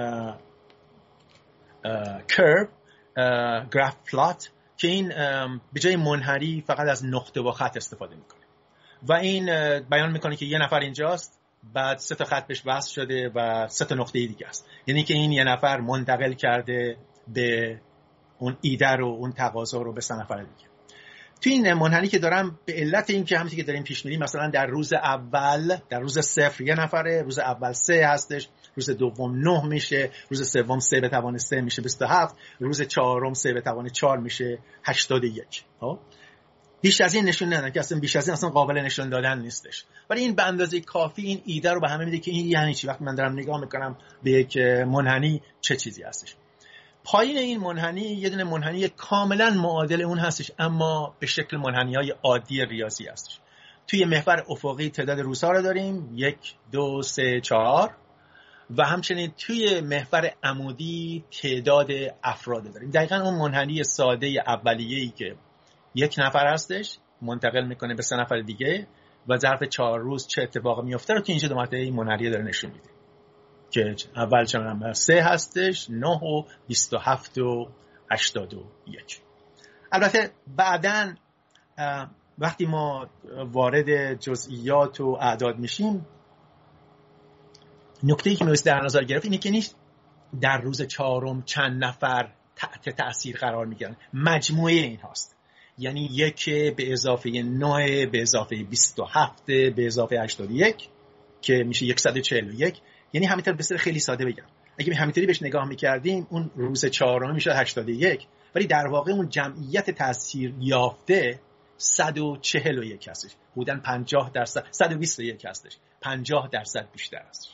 curve گراف پلات، که این به جای منحنی فقط از نقطه و خط استفاده میکنه و این بیان میکنه که یه نفر اینجاست، بعد 3 تا خط بهش وصل شده و 3 تا نقطه دیگه است. یعنی که این یه نفر منتقل کرده به اون ایده رو، اون تقاضا رو به 3 نفر دیگه. تو این منحنی که دارم به علت این که همونطور که داریم پیش میریم، مثلا در روز اول، در روز 0 یه نفره، روز اول 3 هستش، روز دوم 9 میشه، روز سوم 3 به توان 3 میشه 27، روز چهارم 3 به توان 4 میشه 81. ها بیش از این نشون ندادن که اصلا بیش از این اصلا قابل نشون دادن نیستش، ولی این به اندازه کافی این ایده رو به همه میده که این یعنی چی وقتی من دارم نگاه میکنم به یک منحنی چه چیزی هستش. پایین این منحنی یه دونه منحنی کاملا معادل اون هستش، اما به شکل منحنی‌های عادی ریاضی هستش. توی محور افقی تعداد روزها رو داریم 1 2 3 4 و همچنین توی محور عمودی تعداد افراد داریم. دقیقاً اون منحنی ساده اولیه‌ای که 1 نفر هستش منتقل میکنه به 3 نفر دیگه و ظرف 4 روز چه اتفاقی میفته رو که اینجا دو مرتبه این منحنی داره نشون میده که اول چند 3 هستش، 9 و 27 و 81. البته بعداً وقتی ما وارد جزئیات و اعداد میشیم، نکته‌ای که می‌باید در نظر گرفت اینه که نیست در روز 4م چند نفر تحت تأثیر قرار میگیرن، مجموعه این هاست. یعنی 1 به اضافه 9 به اضافه 27 به اضافه 81 که میشه 141. یعنی همینطور به صورت خیلی ساده بگم اگه همینطوری بهش نگاه میکردیم اون روز 4 میشه 81، ولی در واقع اون جمعیت تاثیر یافته 141 هستش، حدوداً 50%، 121 هستش، 50% بیشتر هستش.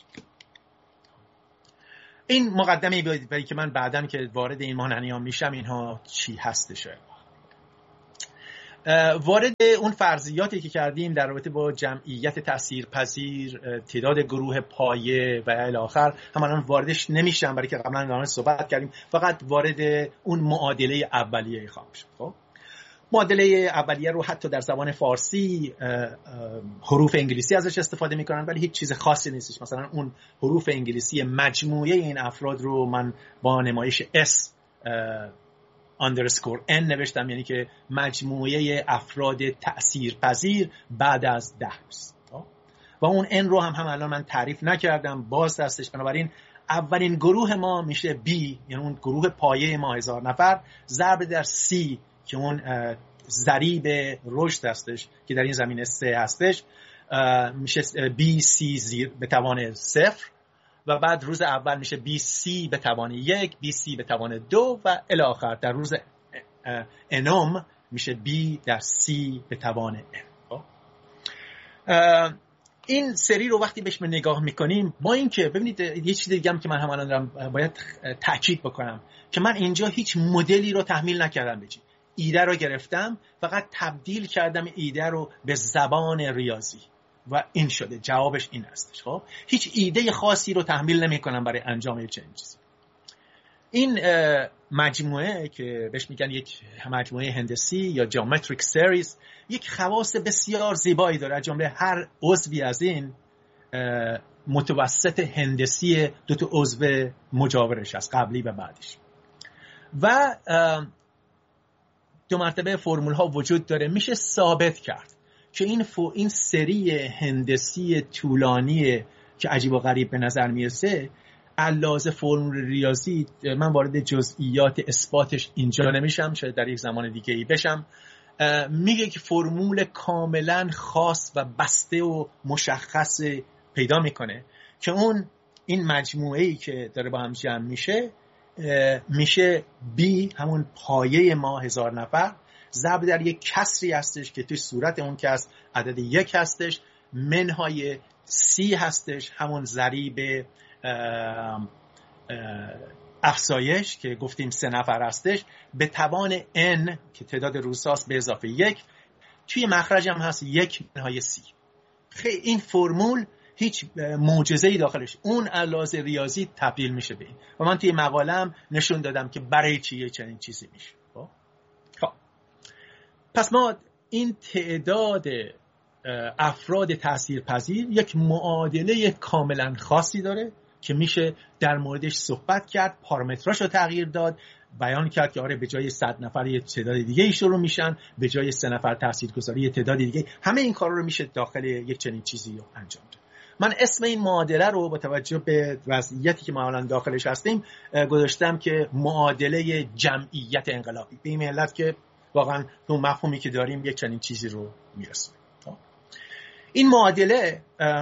این مقدمه برای که من بعداً که وارد این مانحنیان میشم اینها چی هستش. وارد اون فرضیاتی که کردیم در رابطه با جمعیت تاثیرپذیر، تعداد گروه پایه و الی آخر هم الان واردش نمیشم، برای که قبلا در مورد صحبت کردیم. فقط وارد اون معادله اولیه خواهم شد. خب معادله اولیه رو حتی در زبان فارسی حروف انگلیسی ازش استفاده میکنن، ولی هیچ چیز خاصی نیستش. مثلا اون حروف انگلیسی مجموعه این افراد رو من با نمایش S _ n نوشتم، یعنی که مجموعه افراد تأثیرپذیر بعد از 10 روز. و اون n رو هم الان من تعریف نکردم، باز هستش. بنابراین اولین گروه ما میشه B، یعنی اون گروه پایه ما 1000 نفر، ضرب در C که اون ضریب رشد هستش که در این زمینه 3 هستش، میشه BC به توان 0، و بعد روز اول میشه BC به توان 1، BC به توان 2 و الی آخر در روز انوم میشه B در C به توان n. این سری رو وقتی بهش نگاه میکنیم، با اینکه ببینید یه چیز دیگه هم که من الان دارم باید تاکید بکنم که من اینجا هیچ مدلی رو تحمیل نکردم به ایده رو گرفتم، فقط تبدیل کردم ایده رو به زبان ریاضی و این شده. جوابش این هستش. خب هیچ ایده خاصی رو تحمیل نمی کنم برای انجام چنین چیزی. این مجموعه که بهش میگن یک مجموعه هندسی یا جیومتریک سریز، یک خواص بسیار زیبایی داره. از جمله هر عضوی از این متوسط هندسی 2 عضو مجاورش از قبلی و بعدش، و 2 مرتبه فرمول ها وجود داره. میشه ثابت کرد که این سری هندسی طولانی که عجیب و غریب به نظر میرسه، علاوه فرمول ریاضی، من وارد جزئیات اثباتش اینجا نمیشم، شاید در یک زمان دیگه ای بشم، میگه که فرمول کاملا خاص و بسته و مشخص پیدا میکنه که این مجموعه‌ای که داره با هم جمع میشه B، همون پایه ما 1000 نفر، ضرب در یک کسری هستش که توی صورت اون کسر عدد 1 هستش، منهای C هستش، همون ضریب افزایش که گفتیم 3 نفر هستش، به توان n که تعداد روزهاست به اضافه 1، توی مخرج هم هست 1 منهای C. خیلی این فرمول هیچ معجزه‌ای داخلش، اون علاوه ریاضی تبدیل میشه به این، و من توی مقاله‌ام نشون دادم که برای چیه چنین چیزی میشه. خب پس ما این تعداد افراد تاثیرپذیر یک معادله کاملا خاصی داره که میشه در موردش صحبت کرد، پارامتراش رو تغییر داد، بیان کرد که آره به جای 100 نفر یه تعداد دیگه ای شروع میشن، به جای 3 نفر تاثیرگذاری یه تعداد دیگه. همه این کارا رو میشه داخل یک چنین چیزی رو انجام داد. من اسم این معادله رو با توجه به وضعیتی که ما الان داخلش هستیم گذاشتم که معادله جمعیت انقلابی، به این علت که واقعا اون مفهومی که داریم یک چنین چیزی رو میرسونه. این معادله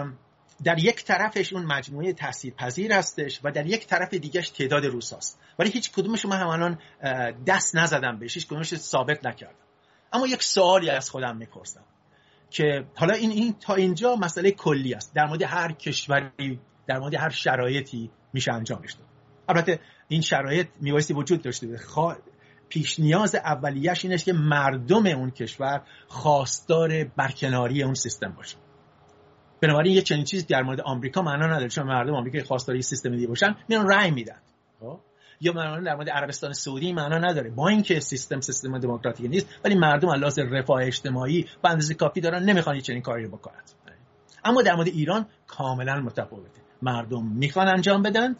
در یک طرفش اون مجموعه تاثیرپذیر هستش و در یک طرف دیگهش تعداد روزهاست، ولی هیچ کدومش من الان دست نزدم بهش، هیچ کدومش ثابت نکردم. اما یک سوالی از خودم میپرسم که حالا این تا اینجا مسئله کلی است، در مورد هر کشوری، در مورد هر شرایطی میشه انجامش داد. البته این شرایط میبایستی وجود داشته باشه. پیش نیاز اولیه‌اش اینه که مردم اون کشور خواستار برکناری اون سیستم باشه. بنابراین یه چنین چیزی در مورد آمریکا معنا نداره، چون مردم آمریکا خواستار سیستم دیگه باشن میان رأی میدن. یا معنا در مورد عربستان سعودی معنا نداره، با اینکه سیستم دموکراتیک نیست، ولی مردم علاوه رفاه اجتماعی به اندازه کافی دارن، نمیخوان چنین کاری رو بکنن. اما در مورد ایران کاملا متفاوته، مردم میخوان انجام بدن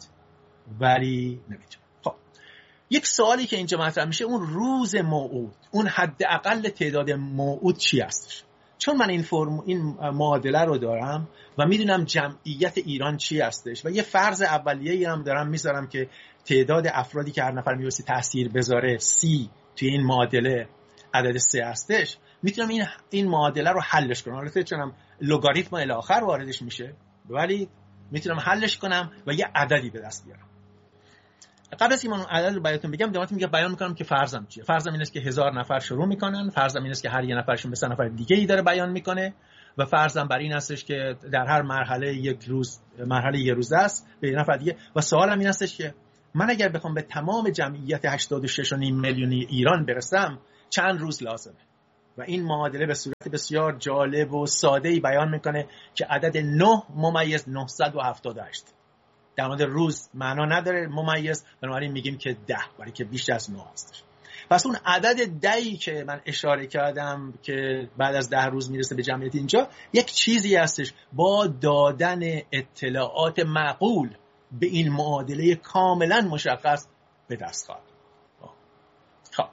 ولی نمیتونن. خب یک سوالی که اینجا مطرح میشه، اون روز موعود، اون حداقل تعداد موعود چی هستش؟ چون من این معادله رو دارم و میدونم جمعیت ایران چی هستش و یه فرض اولیه‌ای هم دارم میذارم که تعداد افرادی که هر نفر می‌بایستی تاثیر بذاره C توی این معادله عدد 3 هستش، میتونم این معادله رو حلش کنم. البته چونم لگاریتم الی آخر واردش میشه، ولی میتونم حلش کنم و یه عددی به دست بیارم. قبل از اینکه من عدد رو براتون بگم بیان میکنم که فرضم چیه. فرضم این است که 1000 نفر شروع میکنن، فرضم این است که هر یک نفرشون به 3 نفر دیگه ای داره بیان میکنه و فرضم بر این استش که در هر مرحله یک روز است به یک نفر دیگه. و سوالم این استش که من اگر بخوام به تمام جمعیت 86.5 میلیونی ایران برسم چند روز لازمه؟ و این معادله به صورت بسیار جالب و ساده‌ای بیان میکنه که عدد 9/978 در مورد روز معنا نداره ممیز، بنابراین میگیم که 10 برای که بیشتر از 9 هستش. پس اون عدد 10 که من اشاره کردم که بعد از 10 روز میرسه به جمعیت اینجا، یک چیزی هستش با دادن اطلاعات معقول به این معادله کاملا مشخص به دست خواهد. خب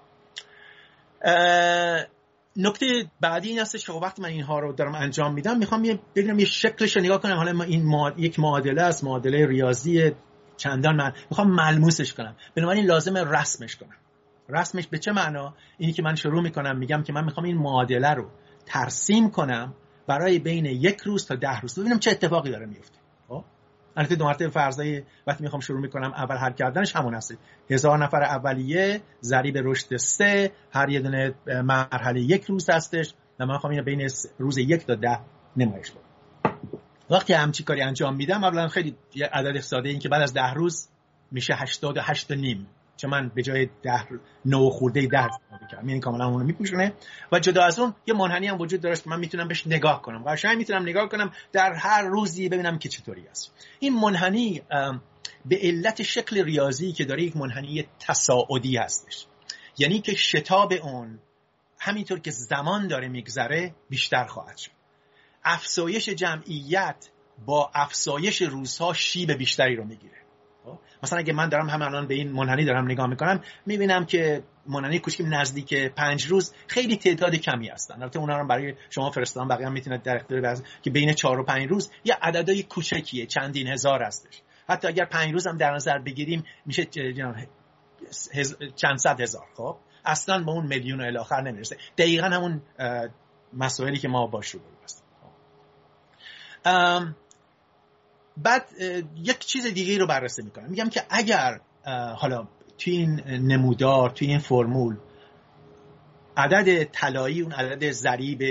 نکته بعدی این هستش که وقتی من اینها رو دارم انجام میدم میخوام ببینم یه شکلش رو نگاه کنم. حالا ما این یک معادله است، معادله ریاضی چندان میخوام ملموسش کنم، بنابراین لازمه رسمش کنم. رسمش به چه معنا؟ اینی که من شروع میکنم میگم که من میخوام این معادله رو ترسیم کنم برای بین 1 روز تا 10 روز، ببینم چه اتفاقی داره میفته. خب البته دو مرتبه فرضای وقتی میخوام شروع میکنم اول حل کردنش همون هست. 1000 نفر اولیه ضریب رشد 3، هر یه دونه مرحله 1 روز هستش و من میخوام اینو بین روز 1 تا 10 نمایش بدم. وقتی همچین کاری انجام میدم اولا خیلی یه عدد ساده این که بعد از 10 روز میشه 88.5، چون من به جای 9 خورده 10 استفاده کردم، یعنی کاملا اون رو میپوشونه. و جدا از اون یه منحنی هم وجود داره که من میتونم بهش نگاه کنم، قشنگ میتونم نگاه کنم در هر روزی ببینم که چطوری است. این منحنی به علت شکل ریاضی که داره یک منحنی تصاعدی هستش، یعنی که شتاب اون همینطور که زمان داره میگذره بیشتر خواهد شد. افزایش جمعیت با افزایش روزها شیب بیشتری رو میگیره. مثلا اگه من دارم هم الان به این منحنی دارم نگاه میکنم میبینم که منحنی کوچیک نزدیک 5 روز خیلی تعداد کمی هستن. البته اونا رو برای شما فرستادم، بقیه هم میتونید در اختیار که بین 4 و 5 روز یه عددای کوچکیه، چندین هزار هستش. حتی اگر 5 روز هم در نظر بگیریم میشه چند صد هزار. خب اصلا به اون میلیون الی آخر نمیرسه. دقیقاً همون مسائلی که ما باش رو هستیم. بعد یک چیز دیگه رو بررسی میکنم، میگم که اگر حالا توی این نمودار، توی این فرمول عدد طلایی اون عدد ضریب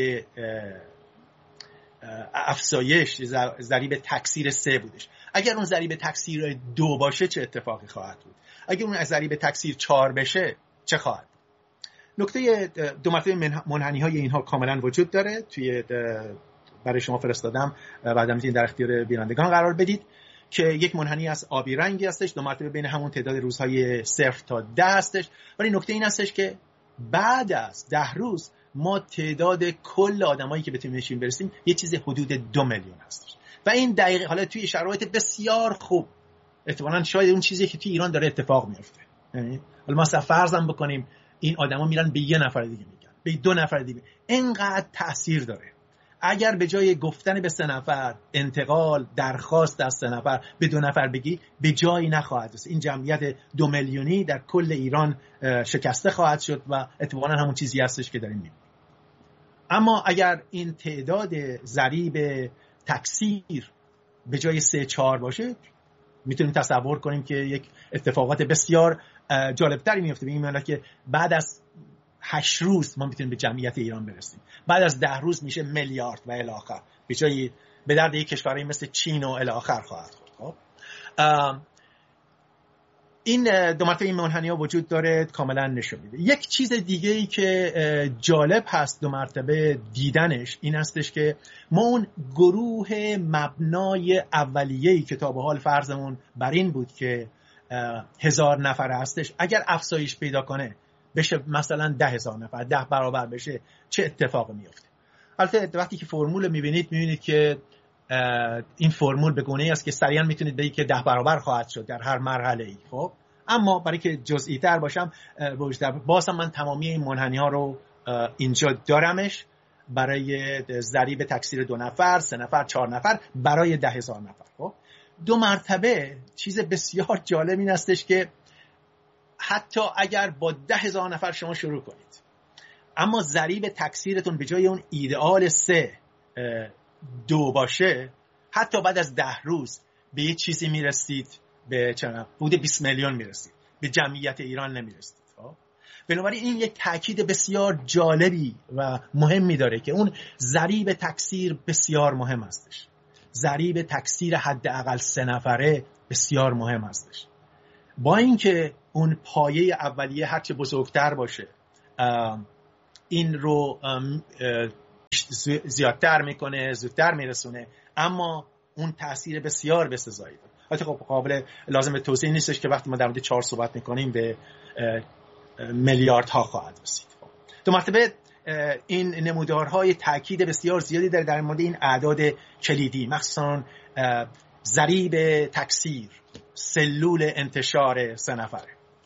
افزایش، ضریب تکثیر 3 بودش، اگر اون ضریب تکثیر 2 باشه چه اتفاقی خواهد بود؟ اگر اون ضریب تکثیر 4 بشه چه خواهد بود؟ نکته دو مرتبه منحنی های اینها کاملا وجود داره، توی برای شما فرستادم، بعدا میتونید در اختیار بینندگان قرار بدید که یک منحنی از آبی رنگی هستش، دو مرتبه بین همون تعداد روزهای 0 تا 10 هستش. ولی نکته این هستش که بعد از 10 روز ما تعداد کل آدمایی که بتونیم بهشون برسیم یه چیز حدود 2 میلیون هستش و این دقیقاً حالا توی شرایط بسیار خوب احتمالاً شاید اون چیزی که توی ایران داره اتفاق میفته. یعنی حالا ما فرضاً بکنیم این آدما میرن به 1 نفر دیگه میگن، به 2 نفر دیگه، اینقدر تاثیر داره. اگر به جای گفتن به 3 نفر انتقال درخواست از 3 نفر به 2 نفر بگی به جایی نخواهد رسید. این جمعیت 2 میلیونی در کل ایران شکسته خواهد شد و اتفاقا همون چیزی هستش که داریم میبینیم. اما اگر این تعداد ضریب تکثیر به جای 3-4 باشه میتونیم تصور کنیم که یک اتفاقات بسیار جالبتری میفته. به این معنی که بعد از 8 روز ما میتونیم به جمعیت ایران برسیم، بعد از 10 روز میشه میلیارد و الی آخر، به جای به درد یک کشوری مثل چین و الی آخر خواهد خورد. این دو مرتبه این منحنی‌ها وجود داره کاملا نشون میده. یک چیز دیگه ای که جالب هست دو مرتبه دیدنش این هستش که ما اون گروه مبنای اولیه‌ای که تا به حال فرضمون بر این بود که 1000 نفر هستش، اگر افزایش پیدا کنه بشه مثلا 10,000 نفر، 10 برابر بشه، چه اتفاقی میفته؟ البته وقتی که فرمول میبینید که این فرمول به گونه‌ای است که سریعا میتونید بگید که 10 برابر خواهد شد در هر مرحله‌ای. خب اما برای که جزئی تر باشم بازم من تمامی این منحنی‌ها رو اینجا دارمش برای ضریب تکثیر 2 نفر، 3 نفر، 4 نفر برای 10,000 نفر. خب دو مرتبه چیز بسیار جالب این هستش که حتی اگر با 10,000 نفر شما شروع کنید اما ضریب تکثیرتون به جای اون ایدئال 2 باشه، حتی بعد از 10 روز به یه چیزی میرسید، به حدود 20 میلیون میرسید. به جمعیت ایران نمیرسید. بنابراین این یک تاکید بسیار جالبی و مهمی داره که اون ضریب تکثیر بسیار مهم هستش. ضریب تکثیر حداقل 3 نفره بسیار مهم هستش. با اینکه اون پایه اولیه هرچه بزرگتر باشه این رو زیادتر میکنه، زودتر میرسونه، اما اون تأثیر بسیار بسزایی داره. البته خب قابل لازم توضیح نیستش که وقتی ما در مورد 4 صحبت میکنیم به میلیاردها خواهد رسید. دو مرتبه این نمودارهای تاکید بسیار زیادی داره در مورد این اعداد کلیدی، مخصوصا ضریب تکثیر، سلول انتشار 3 نفره.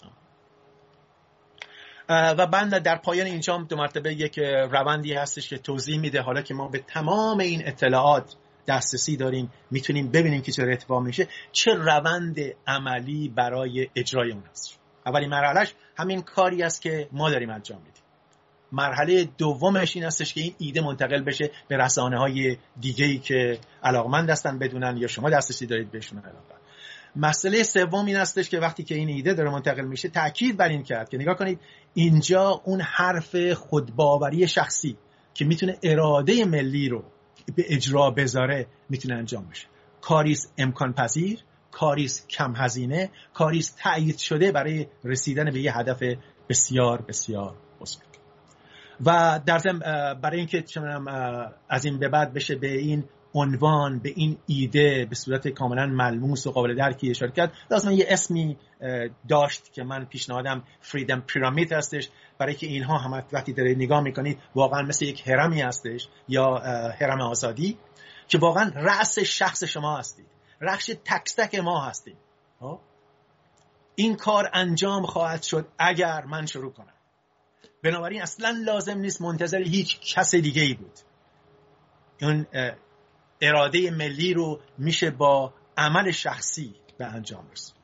و بعد در پایان اینجا دو مرتبه یک روندی هستش که توضیح میده حالا که ما به تمام این اطلاعات دسترسی داریم، میتونیم ببینیم که چه اتفاق میشه، چه روند عملی برای اجرای اون هست. اولین مرحلهش همین کاری است که ما داریم انجام میدیم. مرحله دومش این هستش که این ایده منتقل بشه به رسانه‌های دیگه‌ای که علاقمند هستن بدونن یا شما دسترسی دارید بهشون علاقه. مسئله سوم این هستش که وقتی که این ایده داره منتقل میشه تأکید بر این کرد که نگاه کنید اینجا اون حرف خودباوری شخصی که میتونه اراده ملی رو به اجرا بذاره میتونه انجام بشه. کاریست امکان پذیر، کاریست کم هزینه، کاریست تأیید شده برای رسیدن به یه هدف بسیار بسیار بزرگ. و در ضمن برای اینکه از این به بعد بشه به این عنوان، به این ایده به صورت کاملا ملموس و قابل درکی اشاره کرد، لازم یه اسمی داشت که من پیشنهادم فریدم پیرامید هستش، برای که اینها هم وقتی دارید نگاه میکنید واقعا مثل یک هرمی هستش یا هرم آزادی که واقعا رأس شخص شما هستید، رأس تک تک ما هستید. این کار انجام خواهد شد اگر من شروع کنم. بنابراین اصلا لازم نیست منتظر هیچ کس دیگه ای بود. اون اراده ملی رو میشه با عمل شخصی به انجام رسوند.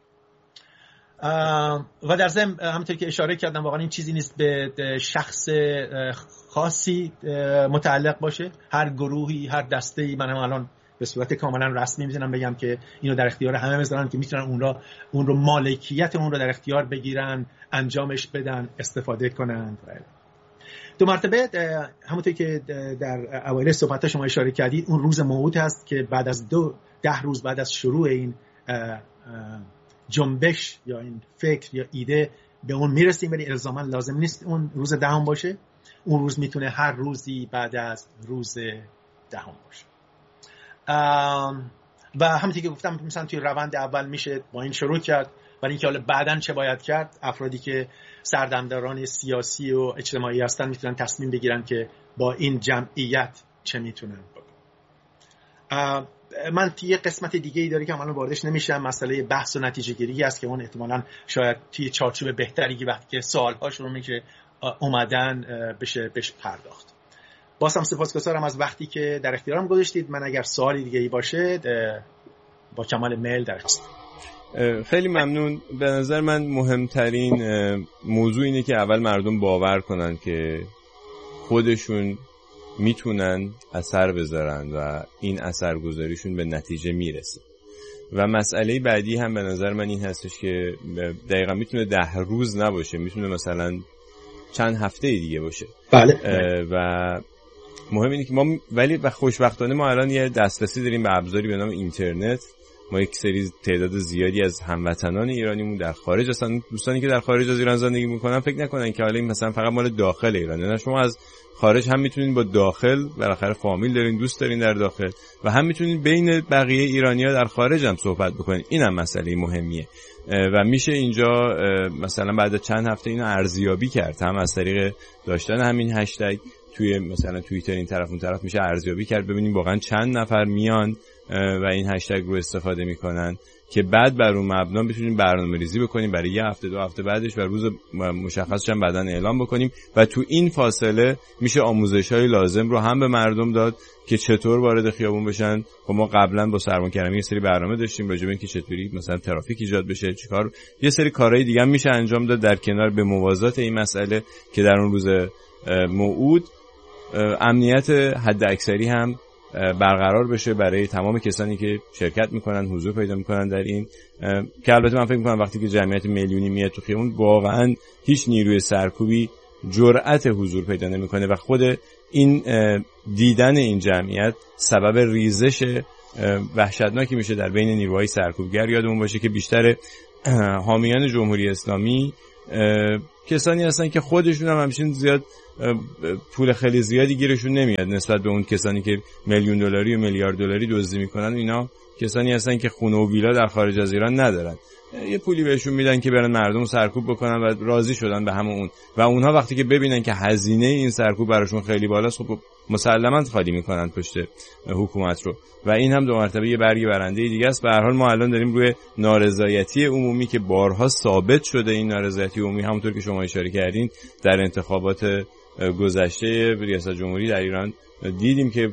و در ضمن همونطور که اشاره کردم واقعا این چیزی نیست به شخص خاصی متعلق باشه. هر گروهی، هر دسته‌ای، من هم الان به صورت کاملا رسمی میتونم بگم که اینو در اختیار همه بذارن که میتونن اون رو مالکیت اون رو در اختیار بگیرن، انجامش بدن، استفاده کنن. دو مرتبه همونطور که در اوایل صحبت شما اشاره کردید اون روز موعود هست که بعد از 10 روز بعد از شروع این جنبش یا این فکر یا ایده به اون میرسیم، ولی الزاما لازم نیست اون روز 10 باشه. اون روز میتونه هر روزی بعد از روز 10 باشه. و همونطور که گفتم مثلا توی روند اول میشه با این شروع کرد، ولی اینکه حالا بعداً چه باید کرد، افرادی که سردمداران سیاسی و اجتماعی هستن میتونن تصمیم بگیرن که با این جمعیت چه میتونن بکنن. من توی قسمت دیگه ای داره که الان واردش نمیشم، مسئله بحث و نتیجه گیری است که اون احتمالاً شاید توی چارچوب بهتری که وقتی که سوال‌ها شروع میشه اومدن بشه پرداخت. باز هم سپاسگزارم از وقتی که در اختیارم گذاشتید. من اگر سوالی دیگه ای باشه با کمال میل در هستم. خیلی ممنون. به نظر من مهمترین موضوع اینه که اول مردم باور کنن که خودشون میتونن اثر بذارن و این اثرگذاریشون به نتیجه میرسه. و مسئله بعدی هم به نظر من این هستش که دقیقا میتونه 10 روز نباشه، میتونه مثلا چند هفته دیگه باشه. بله. و مهم اینه که ما ولی خوشبختانه ما الان یه دسترسی داریم به ابزاری به نام اینترنت. ما یک سری تعداد زیادی از هموطنان ایرانیمون در خارج هستن. دوستانی که در خارج از ایران زندگی میکنن فکر نکنن که حالا این مثلا فقط مال داخل ایرانه. نه، شما از خارج هم میتونین با داخل بالاخره فامیل دارین، دوست دارین در داخل، و هم میتونین بین بقیه ایرانی‌ها در خارج هم صحبت بکنین. اینم مسئله مهمیه و میشه اینجا مثلا بعد چند هفته اینو ارزیابی کرد، هم از طریق داشتن همین هشتگ توی مثلا توییتر این طرف اون طرف میشه ارزیابی کرد، ببینیم واقعا چند نفر میان و این هشتگ رو استفاده میکنن که بعد بر اون مبنا بتونیم برنامه‌ریزی بکنیم برای یه هفته 2 هفته بعدش و روز مشخصش هم بعداً اعلام بکنیم و تو این فاصله میشه آموزش‌های لازم رو هم به مردم داد که چطور وارد خیابون بشن. خب ما قبلا با سرمان کرمی یه سری برنامه داشتیم راجع به اینکه چطوری مثلا ترافیک ایجاد بشه، چیکار، یه سری کارهای دیگه هم میشه انجام داد در کنار به موازات این مسئله که در اون روز موعود امنیت حد اکثری هم برقرار بشه برای تمام کسانی که شرکت میکنن، حضور پیدا میکنن در این، که البته من فکر میکنم وقتی که جمعیت میلیونی میاد تو خیابون واقعا هیچ نیروی سرکوبی جرأت حضور پیدا نمیکنه و خود این دیدن این جمعیت سبب ریزش وحشتناکی میشه در بین نیروهای سرکوبگر. یادمون باشه که بیشتر حامیان جمهوری اسلامی کسانی هستن که خودشون هم همچین زیاد پول خیلی زیادی گیرشون نمیاد نسبت به اون کسانی که میلیون دلاری و میلیارد دلاری دزدی میکنن. اینا کسانی هستن که خونه و ویلا در خارج از ایران ندارن، یه پولی بهشون میدن که برن مردم سرکوب بکنن و راضی شدن به همون اون، و اونها وقتی که ببینن که هزینه این سرکوب براشون خیلی بالاست خب مسلماً خالی میکنن پشت حکومت رو، و این هم دو مرتبه یه برگ برنده دیگه است. به هر حال ما الان داریم روی نارضایتی عمومی که بارها ثابت شده، این نارضایتی عمومی همونطور که شما اشاره کردین در انتخابات گذشته ریاست جمهوری در ایران دیدیم که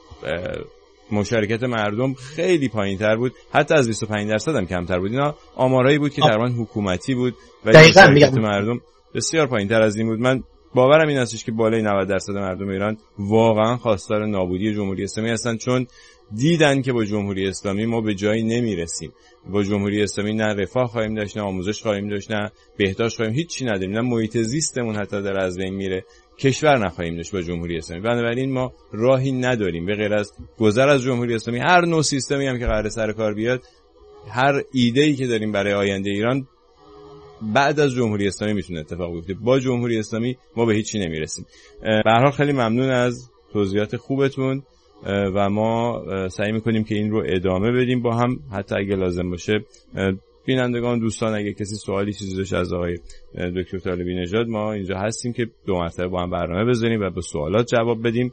مشارکت مردم خیلی پایین‌تر بود، حتی از 25% هم کمتر بود. اینا آمارایی بود که تقریباً حکومتی بود و مشارکت مردم بسیار پایین‌تر از این بود. من باورم این هستش که بالای 90% مردم ایران واقعا خواستار نابودی جمهوری اسلامی هستن، چون دیدن که با جمهوری اسلامی ما به جایی نمیرسیم. با جمهوری اسلامی نه رفاه خواهیم داشت، نه آموزش خواهیم داشت، نه بهداشت خواهیم، هیچ چی نداریم، نه محیط زیستمون حتی در از بین میره، کشور نخواهیم داشت با جمهوری اسلامی. بنابراین ما راهی نداریم به غیر از گذر از جمهوری اسلامی. هر نوع سیستمی هم که قراره سر کار بیاد، هر ایده‌ای که داریم برای آینده ایران بعد از جمهوری اسلامی میتونه اتفاق بیفته. با جمهوری اسلامی ما به هیچی نمیرسیم. به هر حال خیلی ممنون از توضیحات خوبتون و ما سعی میکنیم که این رو ادامه بدیم با هم، حتی اگه لازم باشه بینندگان دوستان اگه کسی سوالی چیزی داشته از آقای دکتر طالبی نژاد، ما اینجا هستیم که دو مرتبه با هم برنامه بذاریم و به سوالات جواب بدیم.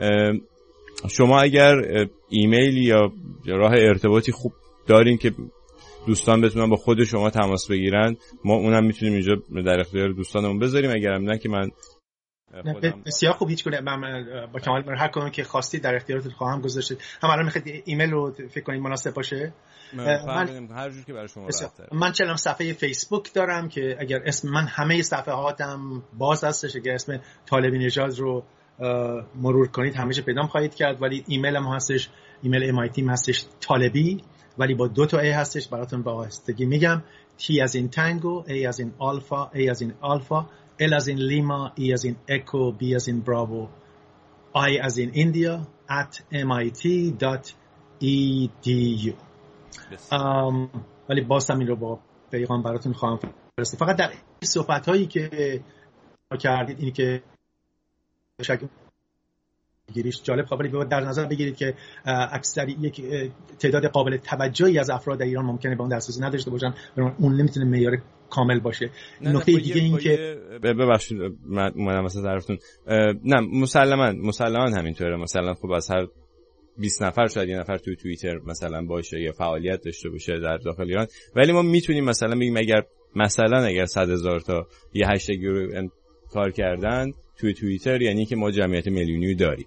شما اگر ایمیل یا راه ارتباطی خوب دارین که دوستان بتونن با خود شما تماس بگیرن، ما اونم میتونیم اینجا در اختیار دوستانمون بذاریم. اگر هم نه که من بسیار خوب، هیچ گونه من با کمال هر کدوم که خواستید در اختیارتون خواهم گذاشت. هم الان میخواید ایمیل رو فکر کنید مناسب باشه؟ من هر جور که برای شما راحت. من چنم صفحه فیسبوک دارم که اگر اسم من همه صفحاتم باز هستش، اگر اسم طالبی نژاد رو مرور کنید همیشه پیدا خواهید کرد. ولی ایمیل هم هستش، ایمیل MIT هستش طالبی ولی با 2 تا A هستش. براتون با آهستگی میگم: T as in tango, A as in alpha, A as in alpha, L as in Lima, E as in echo, B as in bravo, I as in India @mit.edu. ولی باز هم این رو با پیغام براتون خواهم فرستاد. فقط در صحبت هایی که کردید اینی که گیریش جالب قابلی در نظر بگیرید که اکثر یک تعداد قابل توجهی از افراد در ایران ممکنه به اون دسترسی نداشته باشن، اون نمیتونه معیار کامل باشه. نکته دیگه این که ببخشید من اومدم واسه طرفتون، نه مسلماً همینطوره. مثلا خب از هر 20 نفر شاید یه نفر توی توییتر مثلا باشه یا فعالیت داشته باشه در داخل ایران، ولی ما میتونیم مثلا بگیم اگر 100,000 تا یه هشتگ رو کار کردن توی توییتر، یعنی که ما جمعیت میلیونی داریم.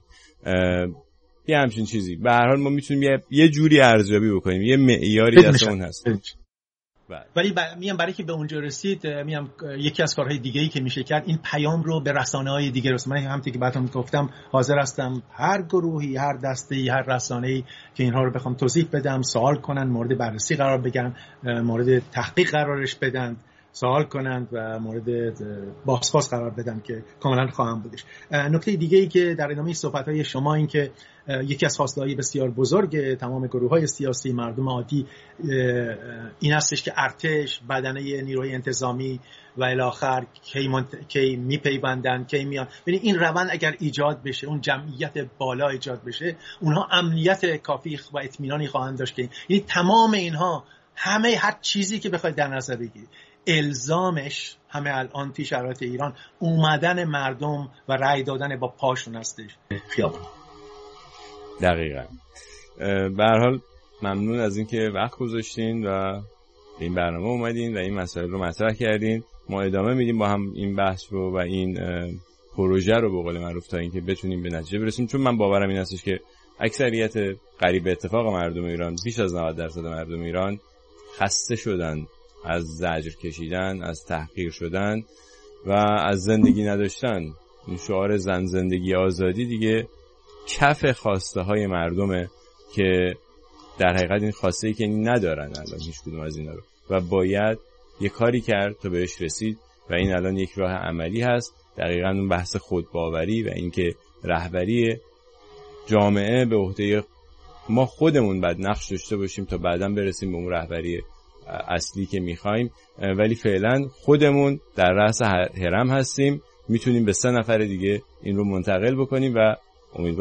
یه همچین چیزی. به هر حال ما میتونیم یه جوری ارزیابی بکنیم، یه معیاری دست اون هست. ولی میام برای که به اونجا رسید، میام یکی از کارهای دیگه‌ای که میشه کرد این پیام رو به رسانه‌های دیگه رسوندن. من همونطور که بعدم گفتم حاضر هستم هر گروهی، هر دسته‌ای، هر رسانه‌ای که اینها رو بخوام توضیح بدم، سوال کنن، مورد بررسی قرار بگیرن، مورد تحقیق قرارش بدن، سوال کنند و مورد بازخواست قرار بدن که کاملا خواهم بودش. نکته دیگه ای که در ادامه صحبت‌های شما این که یکی از خواسته‌های بسیار بزرگ تمام گروه‌های سیاسی، مردم عادی، این هستش که ارتش، بدنه نیروی انتظامی و الی آخر کی میپیوندن، کی میان. یعنی این روند اگر ایجاد بشه، اون جمعیت بالا ایجاد بشه، اونها امنیت کافی و اطمینانی خواهند داشت که یعنی تمام اینها، همه هر چیزی که بخواید در نظر بگیرید، الزامش همه الان توی شرایط ایران اومدن مردم و رأی دادن با پاشون هستش خیابون. دقیقاً. به هر حال ممنون از اینکه وقت گذاشتین و این برنامه اومدین و این مسائل رو مطرح کردین. ما ادامه میدیم با هم این بحث رو و این پروژه رو به قول معروف تا اینکه بتونیم به نتیجه برسیم، چون من باورم این هستش که اکثریت قریب به اتفاق مردم ایران، بیش از 90% مردم ایران خسته شدن از زجر کشیدن، از تحقیر شدن و از زندگی نداشتن. این شعار زن زندگی آزادی دیگه کف خواسته های مردمه که در حقیقت این خواسته ای که ندارن الان هیچ کدوم از اینا رو و باید یه کاری کرد تا بهش رسید و این الان یک راه عملی هست. دقیقاً اون بحث خودباوری و اینکه رهبری جامعه به عهده ما خودمون باید نقش داشته باشیم تا بعداً برسیم به اون رهبری اصلی که میخوایم، ولی فعلا خودمون در رأس هرم هستیم، میتونیم به 3 نفر دیگه این رو منتقل بکنیم و امیدوارم